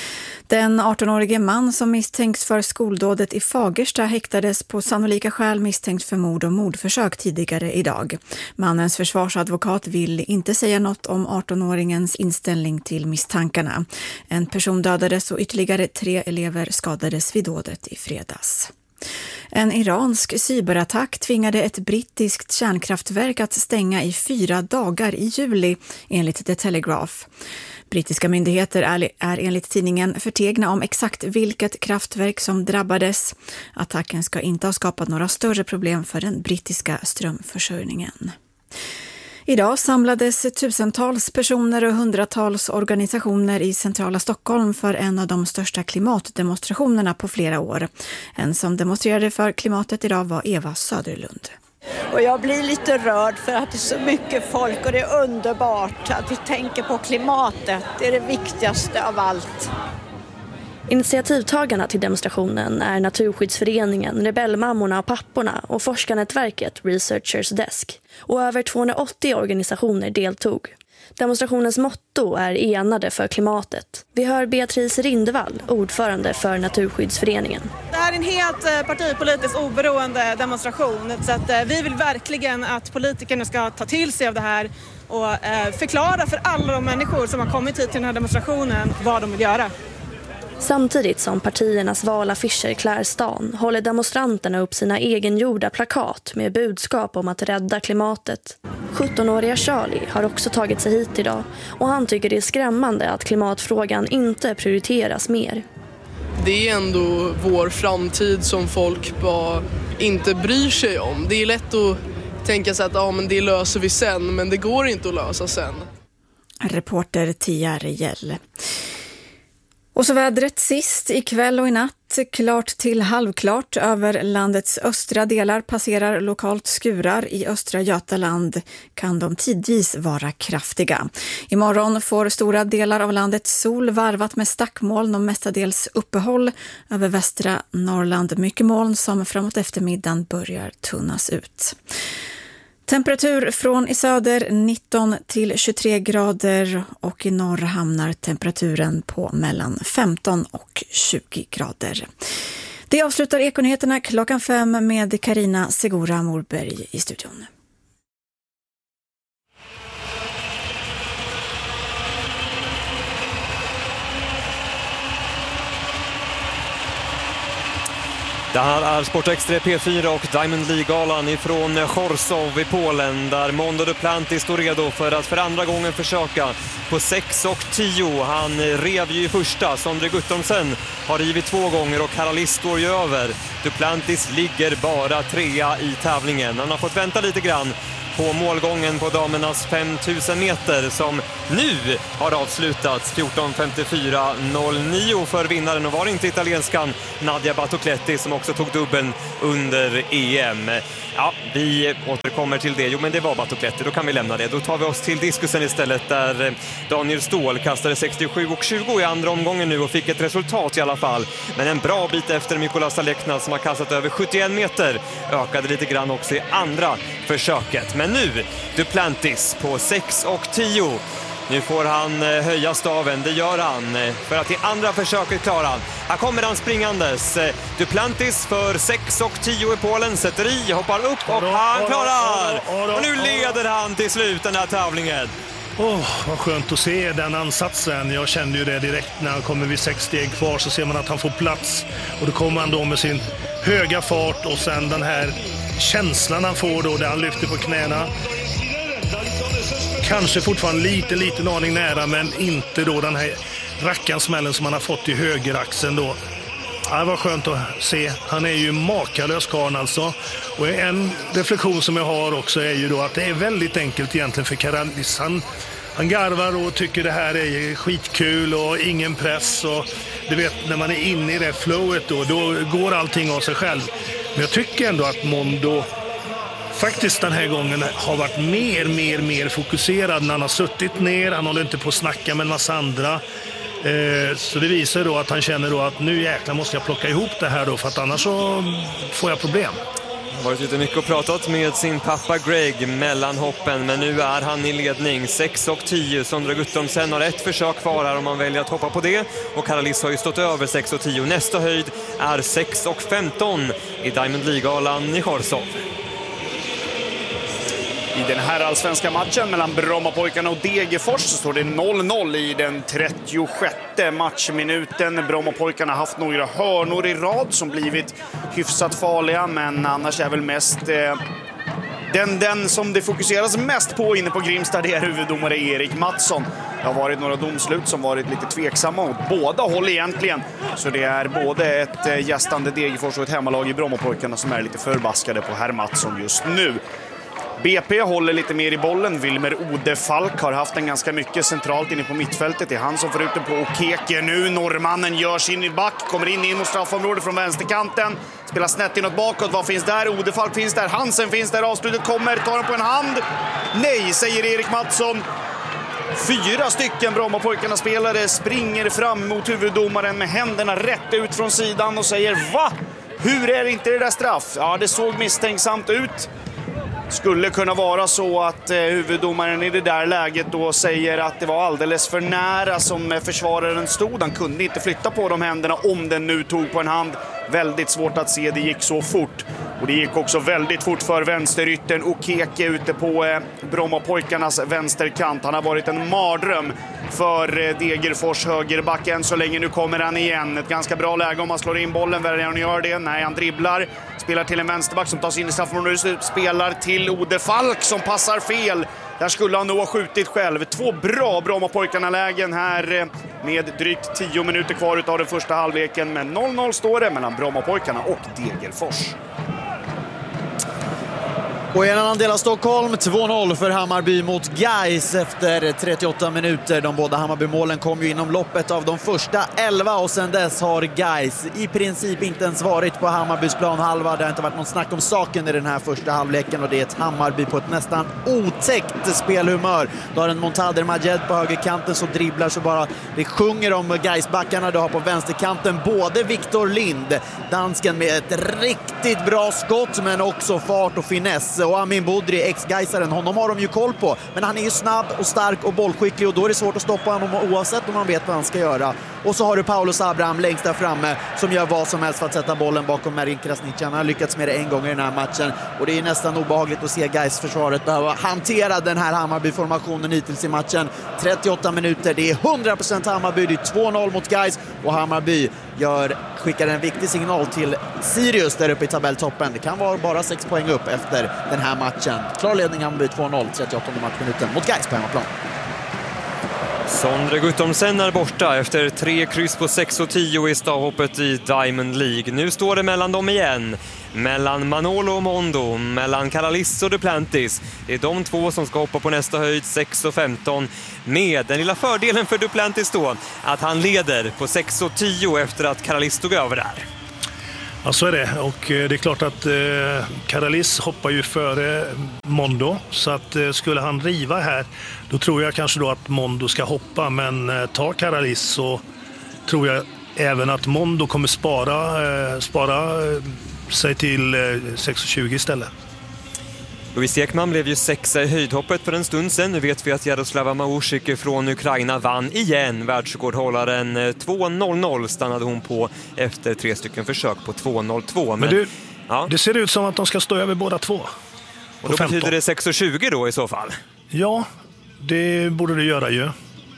Den 18-årige man som misstänks för skoldådet i Fagersta häktades på sannolika skäl misstänkt för mord och mordförsök tidigare idag. Mannens försvarsadvokat vill inte säga något om 18-åringens inställning till misstankarna. En person dödades och ytterligare 3 elever skadades vid dådet i fredags. En iransk cyberattack tvingade ett brittiskt kärnkraftverk att stänga i 4 dagar i juli, enligt The Telegraph. Brittiska myndigheter är enligt tidningen förtegna om exakt vilket kraftverk som drabbades. Attacken ska inte ha skapat några större problem för den brittiska strömförsörjningen. Idag samlades tusentals personer och hundratals organisationer i centrala Stockholm för en av de största klimatdemonstrationerna på flera år. En som demonstrerade för klimatet idag var Eva Söderlund. Och jag blir lite rörd för att det är så mycket folk och det är underbart att vi tänker på klimatet. Det är det viktigaste av allt. Initiativtagarna till demonstrationen är Naturskyddsföreningen, Rebellmammorna och papporna och forskarnätverket Researchers Desk. Och över 280 organisationer deltog. Demonstrationens motto är enade för klimatet. Vi hör Beatrice Rindevall, ordförande för Naturskyddsföreningen. Det här är en helt partipolitiskt oberoende demonstration. Så att vi vill verkligen att politikerna ska ta till sig av det här och förklara för alla de människor som har kommit hit till den här demonstrationen vad de vill göra. Samtidigt som partiernas valaffischer klär stan håller demonstranterna upp sina egengjorda plakat med budskap om att rädda klimatet. 17-åriga Charlie har också tagit sig hit idag och han tycker det är skrämmande att klimatfrågan inte prioriteras mer. Det är ändå vår framtid som folk bara inte bryr sig om. Det är lätt att tänka sig att men det löser vi sen, men det går inte att lösa sen. Reporter Tia Rejell. Och så vädret sist ikväll och i natt. Klart till halvklart över landets östra delar, passerar lokalt skurar. I östra Götaland kan de tidvis vara kraftiga. Imorgon får stora delar av landet sol varvat med stackmoln och mestadels uppehåll. Över västra Norrland mycket moln som framåt eftermiddagen börjar tunnas ut. Temperatur från i söder 19 till 23 grader och i norr hamnar temperaturen på mellan 15 och 20 grader. Det avslutar Ekonyheterna 5:00 med Carina Segura Morberg i studion. Det här är Sportextra P4 och Diamond League-galan ifrån Chorzów i Polen där Mondo Duplantis står redo för att för andra gången försöka på 6 och 10. Han rev ju i första, Sondre Guttormsen har rivit 2 gånger och Karalis står ju över. Duplantis ligger bara 3:a i tävlingen. Han har fått vänta lite grann på målgången på damernas 5000 meter som nu har avslutats 14.54.09 för vinnaren, och var inte italienskan Nadia Battocletti som också tog dubbeln under EM. Ja, vi återkommer till det. Jo, men det var Battocletti, då kan vi lämna det. Då tar vi oss till diskusen istället där Daniel Ståhl kastade 67,20 i andra omgången nu och fick ett resultat i alla fall. Men en bra bit efter Mykola Salekna som har kastat över 71 meter ökade lite grann också i andra försöket. Men nu Duplantis på 6 och 10. Nu får han höja staven, det gör han. För att i andra försöket klara han. Här kommer han springandes. Duplantis för 6 och 10 i Polen. Sätter i, hoppar upp och han klarar! Och nu leder han till slut den här tävlingen. Vad skönt att se den ansatsen. Jag kände ju det direkt när han kommer vid 6 steg kvar, så ser man att han får plats. Och då kommer han då med sin höga fart och sen den här känslan han får då där han lyfter på knäna. Kanske fortfarande liten aning nära, men inte då den här rackansmällen som han har fått i högeraxeln då. Det var skönt att se. Han är ju makalös karl alltså. Och en reflektion som jag har också är ju då att det är väldigt enkelt egentligen för Karalis. Han garvar och tycker det här är skitkul och ingen press. Och du vet, när man är inne i det flowet då går allting av sig själv. Men jag tycker ändå att Mondo faktiskt den här gången har varit mer fokuserad när han har suttit ner. Han håller inte på att snacka med en massa andra. Så det visar då att han känner då att nu jäklar måste jag plocka ihop det här då, för att annars så får jag problem. Han har varit ute mycket och pratat med sin pappa Greg mellan hoppen, men nu är han i ledning 6 och 10. Sondre Guttormsen har ett försök kvar här om man väljer att hoppa på det, och Karalis har ju stått över 6 och 10. Nästa höjd är 6 och 15 i Diamond League-galan i Chorzów. I den här allsvenska matchen mellan Brommapojkarna och Degerfors så står det 0-0 i den 36:e matchminuten. Brommapojkarna har haft några hörnor i rad som blivit hyfsat farliga, men annars är väl mest den som det fokuseras mest på inne på Grimstad, det är huvuddomare Erik Mattsson. Det har varit några domslut som varit lite tveksamma åt båda håll egentligen. Så det är både ett gästande Degerfors och ett hemmalag i Brommapojkarna som är lite förbaskade på herr Mattsson just nu. BP håller lite mer i bollen. Wilmer Odefalk har haft en ganska mycket centralt inne på mittfältet. Det är han som får ut den på Okeke nu. Norrmannen gör sin i back, kommer in mot straffområdet från vänsterkanten. Spelar snett inåt bakåt. Vad finns där? Odefalk finns där. Hansen finns där. Avslutet kommer. Tar den på en hand. Nej, säger Erik Mattsson. 4 stycken Brommapojkarna spelare springer fram mot huvuddomaren med händerna rätt ut från sidan och säger: va? Hur är inte det där straff? Ja, det såg misstänksamt ut. Skulle kunna vara så att huvuddomaren i det där läget då säger att det var alldeles för nära som försvararen stod. Han kunde inte flytta på de händerna om den nu tog på en hand. Väldigt svårt att se, det gick så fort. Och det gick också väldigt fort för vänsterytten Okeke ute på Brommapojkarnas vänsterkant. Han har varit en mardröm för Degerfors högerback än så länge. Nu kommer han igen. Ett ganska bra läge om man slår in bollen. Väljer han gör det? Nej, han dribblar. Spelar till en vänsterback som tar sig in i straffområdet. Spelar till Odefalk som passar fel. Där skulle han nog ha skjutit själv. 2 bra Brommapojkarna-lägen här med drygt 10 minuter kvar utav den första halvleken. Men 0-0 står det mellan Brommapojkarna och Degerfors. Och i en annan del av Stockholm 2-0 för Hammarby mot Gais efter 38 minuter. De båda Hammarby-målen kom ju inom loppet av de första 11 och sen dess har Gais i princip inte ens varit på Hammarbys planhalva. Det har inte varit någon snack om saken i den här första halvleken och det är ett Hammarby på ett nästan otäckt spelhumör. Du har en Montader Majed på högerkanten så dribblar så bara det sjunger om Gais-backarna. Du har på vänsterkanten både Victor Lind, dansken med ett riktigt bra skott men också fart och finess. Och Amin Budri, ex-Gaisaren, honom har de ju koll på. Men han är ju snabb och stark och bollskicklig och då är det svårt att stoppa honom oavsett om man vet vad han ska göra. Och så har du Paulus Abraham längst där framme som gör vad som helst för att sätta bollen bakom Marin Krasniqi. Han har lyckats med det en gång i den här matchen och det är nästan obehagligt att se Gais-försvaret behöva hantera den här Hammarby-formationen hittills i matchen. 38 minuter, det är 100% Hammarby, det är 2-0 mot Gais och Hammarby skickar en viktig signal till Sirius där uppe i tabelltoppen. Det kan vara bara 6 poäng upp efter den här matchen. Klar ledning Hammarby 2-0, 38 matchminuten mot Gais på hemmaplan. Sondre Guttormsen är borta efter 3 kryss på 6 och 10 i stavhoppet i Diamond League. Nu står det mellan dem igen. Mellan Manolo och Mondo, mellan Karalis och Duplantis. Det är de två som ska hoppa på nästa höjd, 6 och 15. Med den lilla fördelen för Duplantis då, att han leder på 6 och 10 efter att Karalis tog över där. Ja, så är det. Och det är klart att Karalis hoppar ju före Mondo. Så att skulle han riva här, då tror jag kanske då att Mondo ska hoppa. Men tar Karalis så tror jag även att Mondo kommer spara sig till 6,20 istället. Louis Ekman blev ju 6 i höjdhoppet för en stund sedan. Nu vet vi att Jaroslava Maursik från Ukraina vann igen. Världsrekordhållaren 2.00 stannade hon på efter 3 stycken försök på 2.02. Men du, ja. Det ser ut som att de ska stå över båda två. Och då 15. Betyder det 6,20 då i så fall? Ja, det borde det göra ju.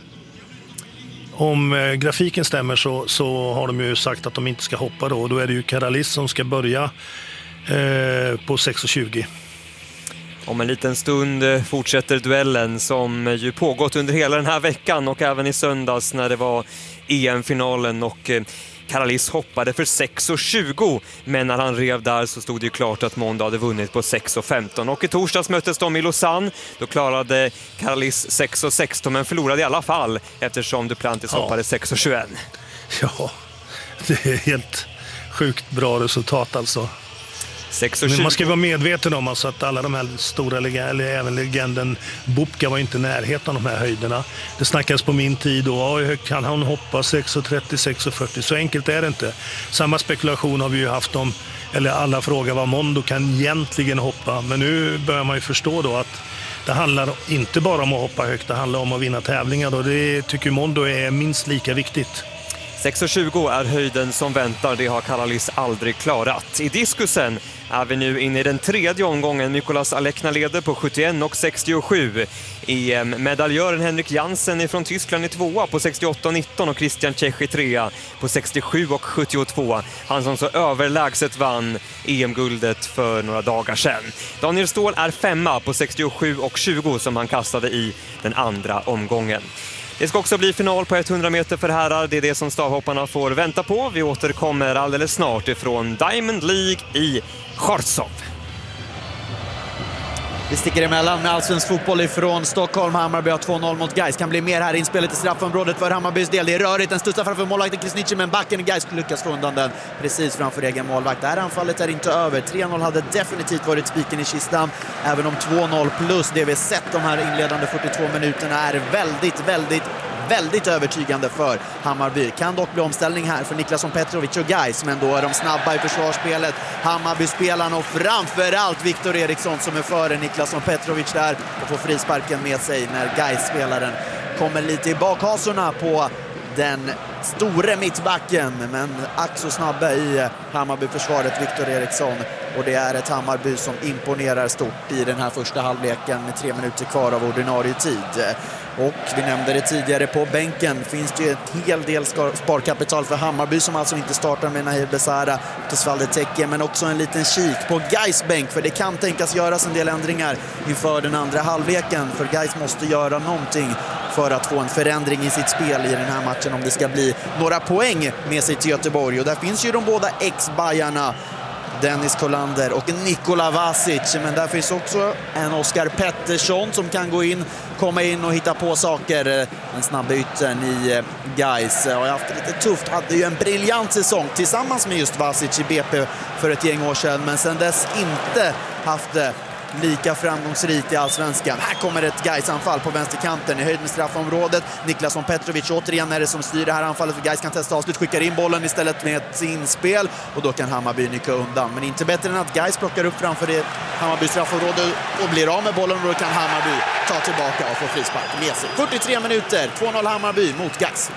Om grafiken stämmer så har de ju sagt att de inte ska hoppa då. Då är det ju Karalis som ska börja på 6,20. Om en liten stund fortsätter duellen som ju pågått under hela den här veckan och även i söndags när det var EM-finalen och Karalis hoppade för 6,20, men när han rev där så stod det ju klart att Mondo hade vunnit på 6,15. Och i torsdags möttes de i Lausanne. Då klarade Karalis 6,16 men förlorade i alla fall eftersom Duplantis hoppade 6,21. Ja, det är helt sjukt bra resultat alltså. Men man ska vara medveten om alltså att alla de här stora, eller även legenden Bubka var inte i närheten av de här höjderna. Det snackas på min tid då, kan han hoppa 6,30, 6,40? Så enkelt är det inte. Samma spekulation har vi ju haft om, eller alla frågar vad Mondo kan egentligen hoppa. Men nu börjar man ju förstå då att det handlar inte bara om att hoppa högt, det handlar om att vinna tävlingar och det tycker Mondo är minst lika viktigt. 6,20 är höjden som väntar, det har Karalis aldrig klarat. I diskusen är vi nu inne i den 3:e omgången. Mikolas Alekna leder på 71,67. EM-medaljören Henrik Jansen från Tyskland i 2:a på 68,19 och Christian Cech i 3:a på 67,72. Han som så överlägset vann EM-guldet för några dagar sedan. Daniel Ståhl är 5:a på 67,20 som han kastade i den andra omgången. Det ska också bli final på 100 meter för herrar. Det är det som stavhopparna får vänta på. Vi återkommer alldeles snart ifrån Diamond League i Chorzów. Vi sticker emellan med allsvensk fotboll ifrån Stockholm. Hammarby har 2-0 mot Gais. Kan bli mer här inspelet i straffområdet för Hammarbys del. Det är rörigt, den studsar framför målvakten Krasniqi, men backen i Gais lyckas få undan den precis framför egen målvakt. Det här anfallet är inte över. 3-0 hade definitivt varit spiken i kistan. Även om 2-0 plus det vi sett de här inledande 42 minuterna är väldigt övertygande för Hammarby. Kan dock bli omställning här för Niklasson Petrovic och Gais, men då är de snabba i försvarsspelet. Hammarby-spelarna och framförallt Viktor Eriksson som är före Niklasson Petrovic där och får frisparken med sig när Gais-spelaren kommer lite i bakhasorna på den store mittbacken, men ack så snabba i Hammarby-försvaret Viktor Eriksson, och det är ett Hammarby som imponerar stort i den här första halvleken med 3 minuter kvar av ordinarie tid. Och vi nämnde det tidigare, på bänken finns det ju en hel del sparkapital för Hammarby som alltså inte startar med Nahir Besara och Svalde Tekke, men också en liten kik på Gais bänk, för det kan tänkas göras en del ändringar inför den andra halvleken, för Gais måste göra någonting för att få en förändring i sitt spel i den här matchen om det ska bli några poäng med sig till Göteborg. Och där finns ju de båda ex-bajarna Dennis Kolander och Nikola Vasic, men där finns också en Oskar Pettersson som kan komma in och hitta på saker. Den snabba yttern i Gais har haft det lite tufft, hade ju en briljant säsong tillsammans med just Vasic i BP för ett gäng år sedan, men sedan dess inte haft det lika framgångsrikt i allsvenskan. Här kommer ett Gais-anfall på vänsterkanten i höjd med straffområdet. Niklasson Petrovic återigen är det som styr det här anfallet, för Gais kan testa avslut, skickar in bollen istället med ett inspel och då kan Hammarby nycka undan. Men inte bättre än att Gais plockar upp framför det Hammarby straffområde och blir av med bollen, och då kan Hammarby ta tillbaka och få frispark med sig. 43 minuter, 2-0 Hammarby mot Gais.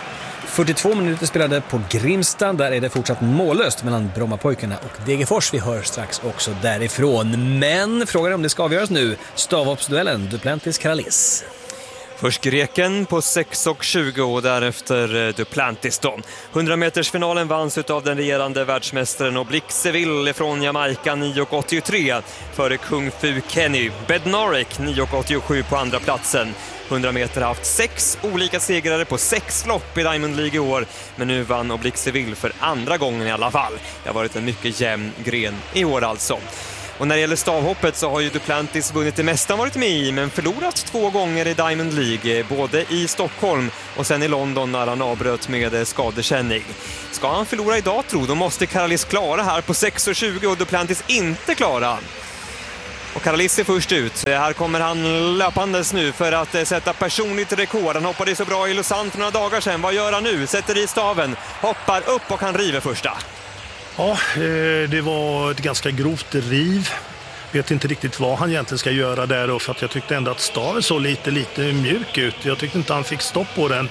42 minuter spelade på Grimsta. Där är det fortsatt mållöst mellan Brommapojkarna och Degerfors. Vi hör strax också därifrån. Men frågan är om det ska avgöras nu. Stavhoppsduellen Duplantis-Karalis. Först greken på 6,20 och därefter Duplantis då. 100-metersfinalen vanns av den regerande världsmästaren Oblique Seville från Jamaica 9,83 före Kung Fu Kenny. Bednarik 9,87 på andra platsen. 100 meter har haft 6 olika segrare på 6 lopp i Diamond League i år. Men nu vann Oblique Seville för andra gången i alla fall. Det har varit en mycket jämn gren i år alltså. Och när det gäller stavhoppet så har ju Duplantis vunnit det mesta varit med i, men förlorat 2 gånger i Diamond League, både i Stockholm och sen i London när han avbröt med skadekänning. Ska han förlora idag då måste Karalis klara här på 6,20 och Duplantis inte klara. Och Karalis är först ut. Här kommer han löpandes nu för att sätta personligt rekord. Han hoppade så bra i Lausanne för några dagar sedan. Vad gör han nu? Sätter i staven, hoppar upp och han river första. Ja, det var ett ganska grovt riv. Vet inte riktigt vad han egentligen ska göra där då, för att jag tyckte ändå att staven såg lite mjuk ut. Jag tyckte inte han fick stopp på den.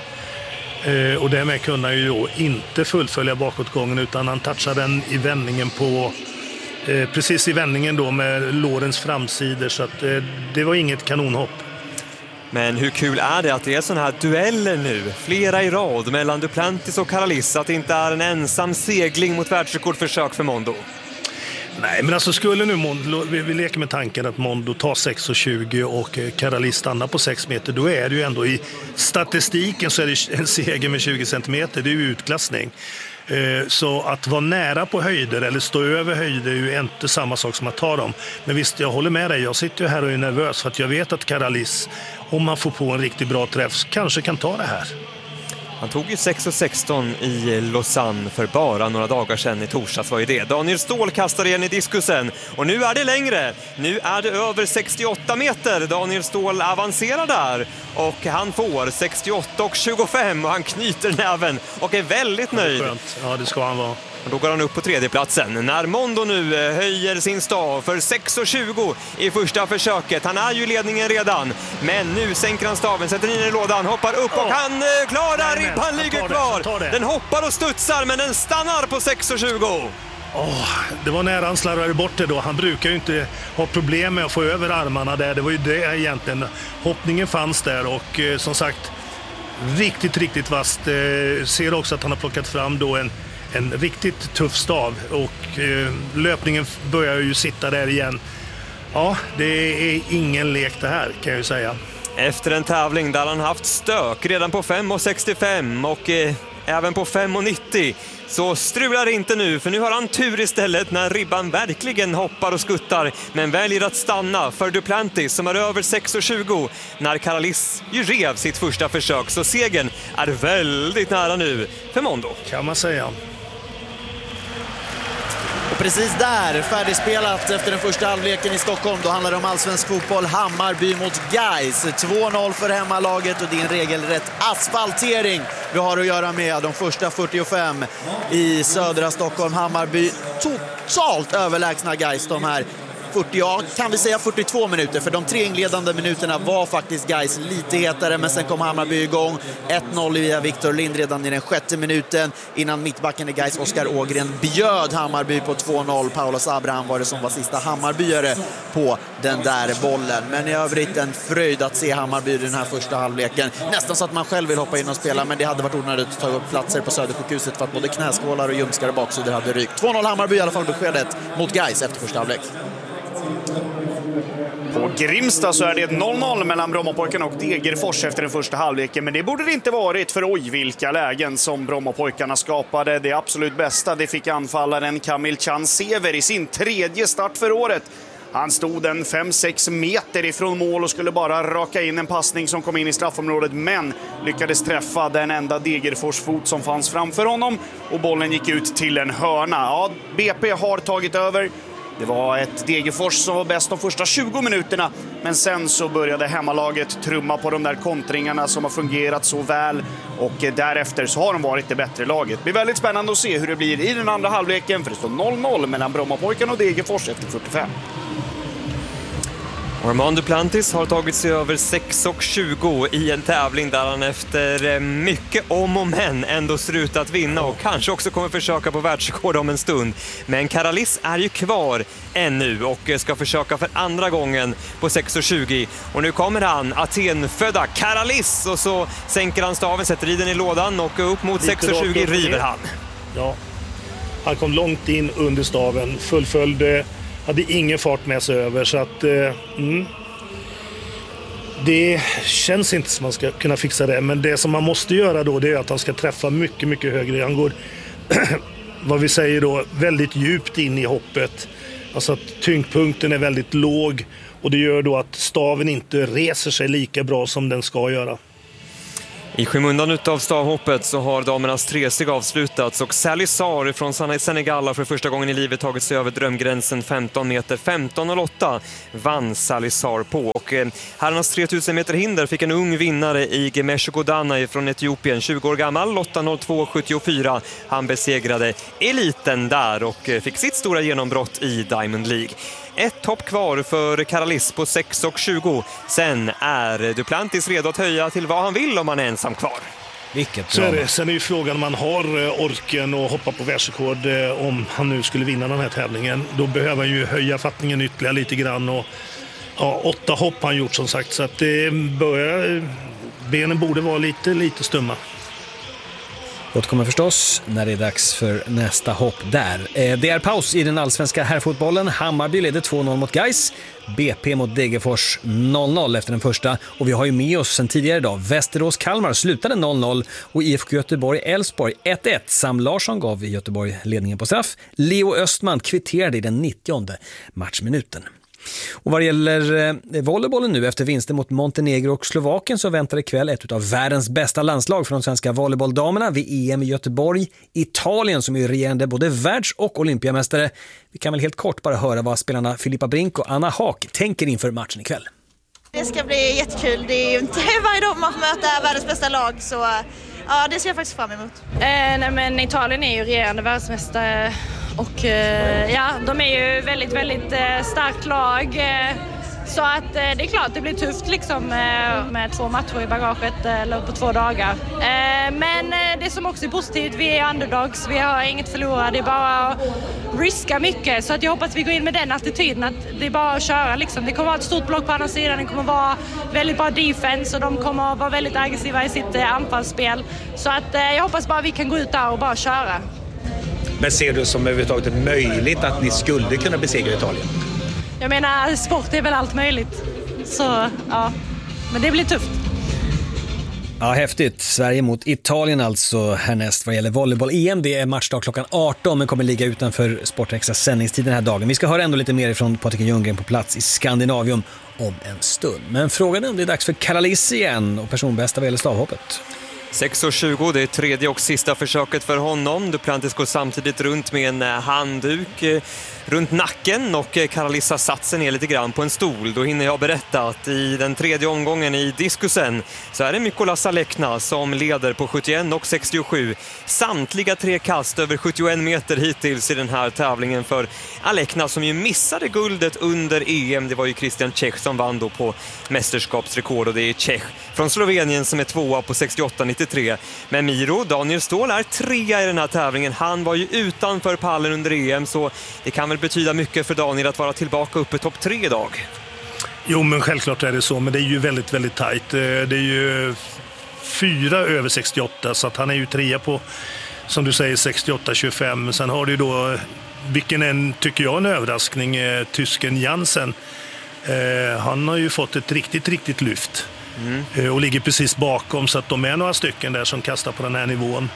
Och därmed kunde han ju då inte fullfölja bakåtgången, utan han touchade den i vändningen på precis i vändningen då med lårens framsidor, så att det var inget kanonhopp. Men hur kul är det att det är såna här dueller nu, flera i rad mellan Duplantis och Karalis, att det inte är en ensam segling mot världsrekordförsök för Mondo? Nej, men alltså skulle nu Mondo, vi leker med tanken att Mondo tar 6,20 och Karalis stannar på 6 meter, då är det ju ändå i statistiken så är det en seger med 20 centimeter, det är ju utklassning. Så att vara nära på höjder eller stå över höjder är ju inte samma sak som att ta dem. Men visst, jag håller med dig. Jag sitter ju här och är nervös för att jag vet att Karalis, om han får på en riktigt bra träff, kanske kan ta det här. Han tog ju 6,16 i Lausanne för bara några dagar sedan, i torsdags var ju det. Daniel Ståhl kastar igen i diskusen och nu är det längre. Nu är det över 68 meter. Daniel Ståhl avancerar där och han får 68,25 och han knyter näven och är väldigt nöjd. Ja, det ska han vara. Och då går han upp på 3:e platsen. När Mondo nu höjer sin stav för 6,20 i första försöket. Han är ju i ledningen redan. Men nu sänker han staven, sätter in i lådan, hoppar upp och han klarar ribban, ligger kvar. Den hoppar och studsar, men den stannar på 6,20. Det var nära han slarvade bort det då. Han brukar ju inte ha problem med att få över armarna där. Det var ju det egentligen. Hoppningen fanns där och som sagt, riktigt vasst. Ser också att han har plockat fram då en riktigt tuff stav och löpningen börjar ju sitta där igen. Ja, det är ingen lek det här, kan jag ju säga. Efter en tävling där han haft stök redan på 5,65 och även på 5,90 så strular det inte nu, för nu har han tur istället när ribban verkligen hoppar och skuttar, men väljer att stanna för Duplantis som är över 6,20 när Karalis ju rev sitt första försök, så segern är väldigt nära nu för Mondo. Kan man säga. Och precis där, färdigspelat efter den första halvleken i Stockholm. Då handlar det om allsvensk fotboll, Hammarby mot Gais. 2-0 för hemmalaget och det är en regelrätt asfaltering vi har att göra med. De första 45 i södra Stockholm. Hammarby totalt överlägsna Gais de här 42 minuter, för de 3 inledande minuterna var faktiskt Gais lite hetare, men sen kom Hammarby igång. 1-0 via Victor Lind redan i den 6:e minuten innan mittbacken i Gais, Oskar Ågren, bjöd Hammarby på 2-0. Paulos Abraham var det som var sista Hammarbyare på den där bollen. Men i övrigt en fröjd att se Hammarby i den här första halvleken. Nästan så att man själv vill hoppa in och spela, men det hade varit onödigt att ta upp platser på Södersjukhuset för att både knäskålar och ljumskar och baksidor hade rykt. 2-0 Hammarby i alla fall, beskedet mot Gais efter första halvlek. På Grimsta så är det 0-0 mellan Brommapojkarna och Degerfors efter den första halvleken. Men det borde det inte varit, för oj vilka lägen som Brommapojkarna skapade. Det absolut bästa det fick anfallaren Kamil Chan-Sever i sin 3:e start för året. Han stod en 5-6 meter ifrån mål och skulle bara raka in en passning som kom in i straffområdet, men lyckades träffa den enda Degerfors-fot som fanns framför honom och bollen gick ut till en hörna. Ja, BP har tagit över. Det var ett Degerfors som var bäst de första 20 minuterna, men sen så började hemmalaget trumma på de där kontringarna som har fungerat så väl, och därefter så har de varit det bättre laget. Det blir väldigt spännande att se hur det blir i den andra halvleken, för det står 0-0 mellan Brommapojkarna och Degerfors efter 45. Armand Duplantis har tagit sig över 6,20 i en tävling där han efter mycket om och men ändå ser ut att vinna och kanske också kommer försöka på världsrekord om en stund. Men Karalis är ju kvar ännu och ska försöka för andra gången på 6,20. Och nu kommer han, Aten-födda Karalis, och så sänker han staven, sätter i den i lådan och upp mot 6,20 river han. Ja, han kom långt in under staven, fullföljde, hade ingen fart med sig över, så att det känns inte som man ska kunna fixa det. Men det som man måste göra då, det är att han ska träffa mycket, mycket högre. Han går, vad vi säger då, väldigt djupt in i hoppet. Alltså att tyngdpunkten är väldigt låg och det gör då att staven inte reser sig lika bra som den ska göra. I skymundan utav stavhoppet så har damernas tresteg avslutats och Sally Sarr från Senegal har för första gången i livet tagit sig över drömgränsen 15 meter. 15,08 vann Sally Sarr på. Och herrarnas 3000 meter hinder fick en ung vinnare i Gemesho Godana från Etiopien, 20 år gammal, 8,02,74. Han besegrade eliten där och fick sitt stora genombrott i Diamond League. Ett hopp kvar för Karalis på 6,20. Sen är Duplantis redo att höja till vad han vill om han är ensam kvar. Vilket så är det. Sen är ju frågan om man har orken och hoppa på världsrekord om han nu skulle vinna den här tävlingen. Då behöver han ju höja fattningen ytterligare lite grann. Och, 8 hopp har han gjort som sagt, så att benen borde vara lite stumma. Återkommer förstås när det är dags för nästa hopp där. Det är paus i den allsvenska herrfotbollen. Hammarby leder 2-0 mot Gais. BP mot Degerfors 0-0 efter den första. Och vi har ju med oss sen tidigare idag. Västerås-Kalmar slutade 0-0 och IFK Göteborg-Elfsborg 1-1. Sam Larsson gav Göteborg ledningen på straff. Leo Östman kvitterade i den 90:e matchminuten. Och vad gäller volleybollen nu efter vinsten mot Montenegro och Slovakien så väntar ikväll ett av världens bästa landslag från de svenska volleybolldamerna vid EM i Göteborg. Italien som är regerande både världs- och olympiamästare. Vi kan väl helt kort bara höra vad spelarna Filippa Brink och Anna Haak tänker inför matchen ikväll. Det ska bli jättekul. Det är ju inte varje dag man får möta världens bästa lag, så ja, det ser jag faktiskt fram emot. Nej, men Italien är ju regerande världsmästare. Och ja, de är ju väldigt, väldigt starkt lag. Så att det är klart, det blir tufft liksom med 2 matcher i bagaget eller på 2 dagar. Men det som också är positivt, vi är underdogs, vi har inget förlorat. Det är bara att riska mycket. Så att jag hoppas att vi går in med den attityden att det är bara att köra liksom. Det kommer vara ett stort block på andra sidan, det kommer vara väldigt bra defense och de kommer att vara väldigt aggressiva i sitt anfallsspel. Så att jag hoppas bara att vi kan gå ut där och bara köra. Men ser du som överhuvudtaget möjligt att ni skulle kunna besegra Italien? Jag menar, sport är väl allt möjligt. Så, ja. Men det blir tufft. Ja, häftigt. Sverige mot Italien alltså härnäst vad gäller volleyboll-EM. Det är matchdag klockan 18 men kommer ligga utanför Sportextra sändningstid den här dagen. Vi ska höra ändå lite mer ifrån Patrik Ljunggren på plats i Skandinavium om en stund. Men frågan är om det är dags för Karalis igen och personbästa vad gäller stavhoppet. 6,20, det är tredje och sista försöket för honom. Duplantis går samtidigt runt med en handduk runt nacken och Karalis har satt sig ner lite grann på en stol. Då hinner jag berätta att i den tredje omgången i diskusen så är det Mykola Salekna som leder på 71 och 67. Samtliga 3 kast över 71 meter hittills i den här tävlingen för Alekna som ju missade guldet under EM. Det var ju Christian Čech som vann då på mästerskapsrekord och det är Čech från Slovenien som är 2 på 68,93. Men Miro, Daniel Ståhl, är 3 i den här tävlingen. Han var ju utanför pallen under EM så det kan väl betyda mycket för Daniel att vara tillbaka uppe topp 3 idag. Jo, men självklart är det så, men det är ju väldigt, väldigt tajt. Det är ju 4 över 68 så att han är ju 3 på, som du säger, 68-25. Sen har du då, vilken tycker jag en överraskning, tysken Jansen. Han har ju fått ett riktigt lyft och ligger precis bakom, så att de är några stycken där som kastar på den här nivån.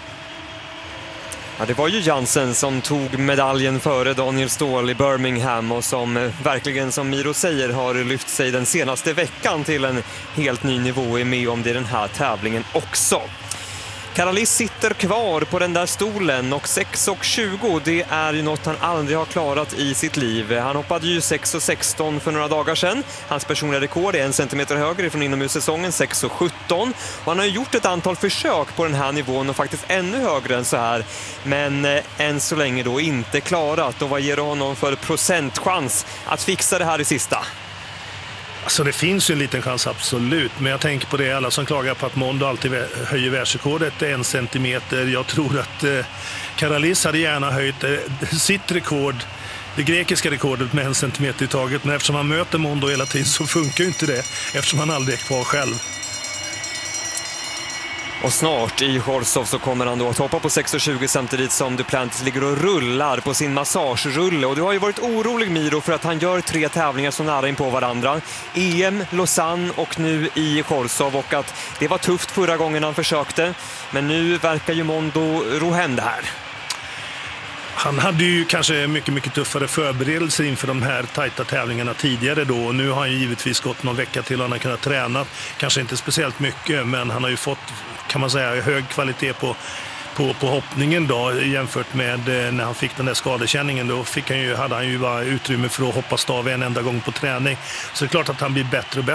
Ja, det var ju Jansen som tog medaljen före Daniel Ståhl i Birmingham och som verkligen, som Miro säger, har lyft sig den senaste veckan till en helt ny nivå, är med om det i den här tävlingen också. Karalis sitter kvar på den där stolen och 6,20, det är ju något han aldrig har klarat i sitt liv. Han hoppade ju 6,16 för några dagar sedan. Hans personliga rekord är 1 centimeter högre från inomhussäsongen, 6,17. Och han har gjort ett antal försök på den här nivån och faktiskt ännu högre än så här. Men än så länge då inte klarat. Och vad ger det honom för procentchans att fixa det här i sista? Alltså det finns ju en liten chans, absolut. Men jag tänker på det, alla som klagar på att Mondo alltid höjer världsrekordet 1 centimeter. Jag tror att Karalis hade gärna höjt sitt rekord, det grekiska rekordet, med 1 centimeter i taget. Men eftersom han möter Mondo hela tiden så funkar ju inte det, eftersom han aldrig är kvar själv. Och snart i Chorzów så kommer han då att hoppa på 6,20 samtidigt som Duplantis ligger och rullar på sin massagerulle. Och du har ju varit orolig, Miro, för att han gör 3 tävlingar så nära in på varandra. EM, Lausanne och nu i Chorzów, och att det var tufft förra gången han försökte. Men nu verkar ju Mondo ro hem det här. Han hade ju kanske mycket tuffare förberedelser inför de här tajta tävlingarna tidigare då. Och nu har han ju givetvis gått någon vecka till och han har kunnat träna. Kanske inte speciellt mycket, men han har ju fått, kan man säga, hög kvalitet på hoppningen då, jämfört med när han fick den där skadekänningen. Då hade han ju bara utrymme för att hoppa stav en enda gång på träning. Så det är klart att han blir bättre och bättre.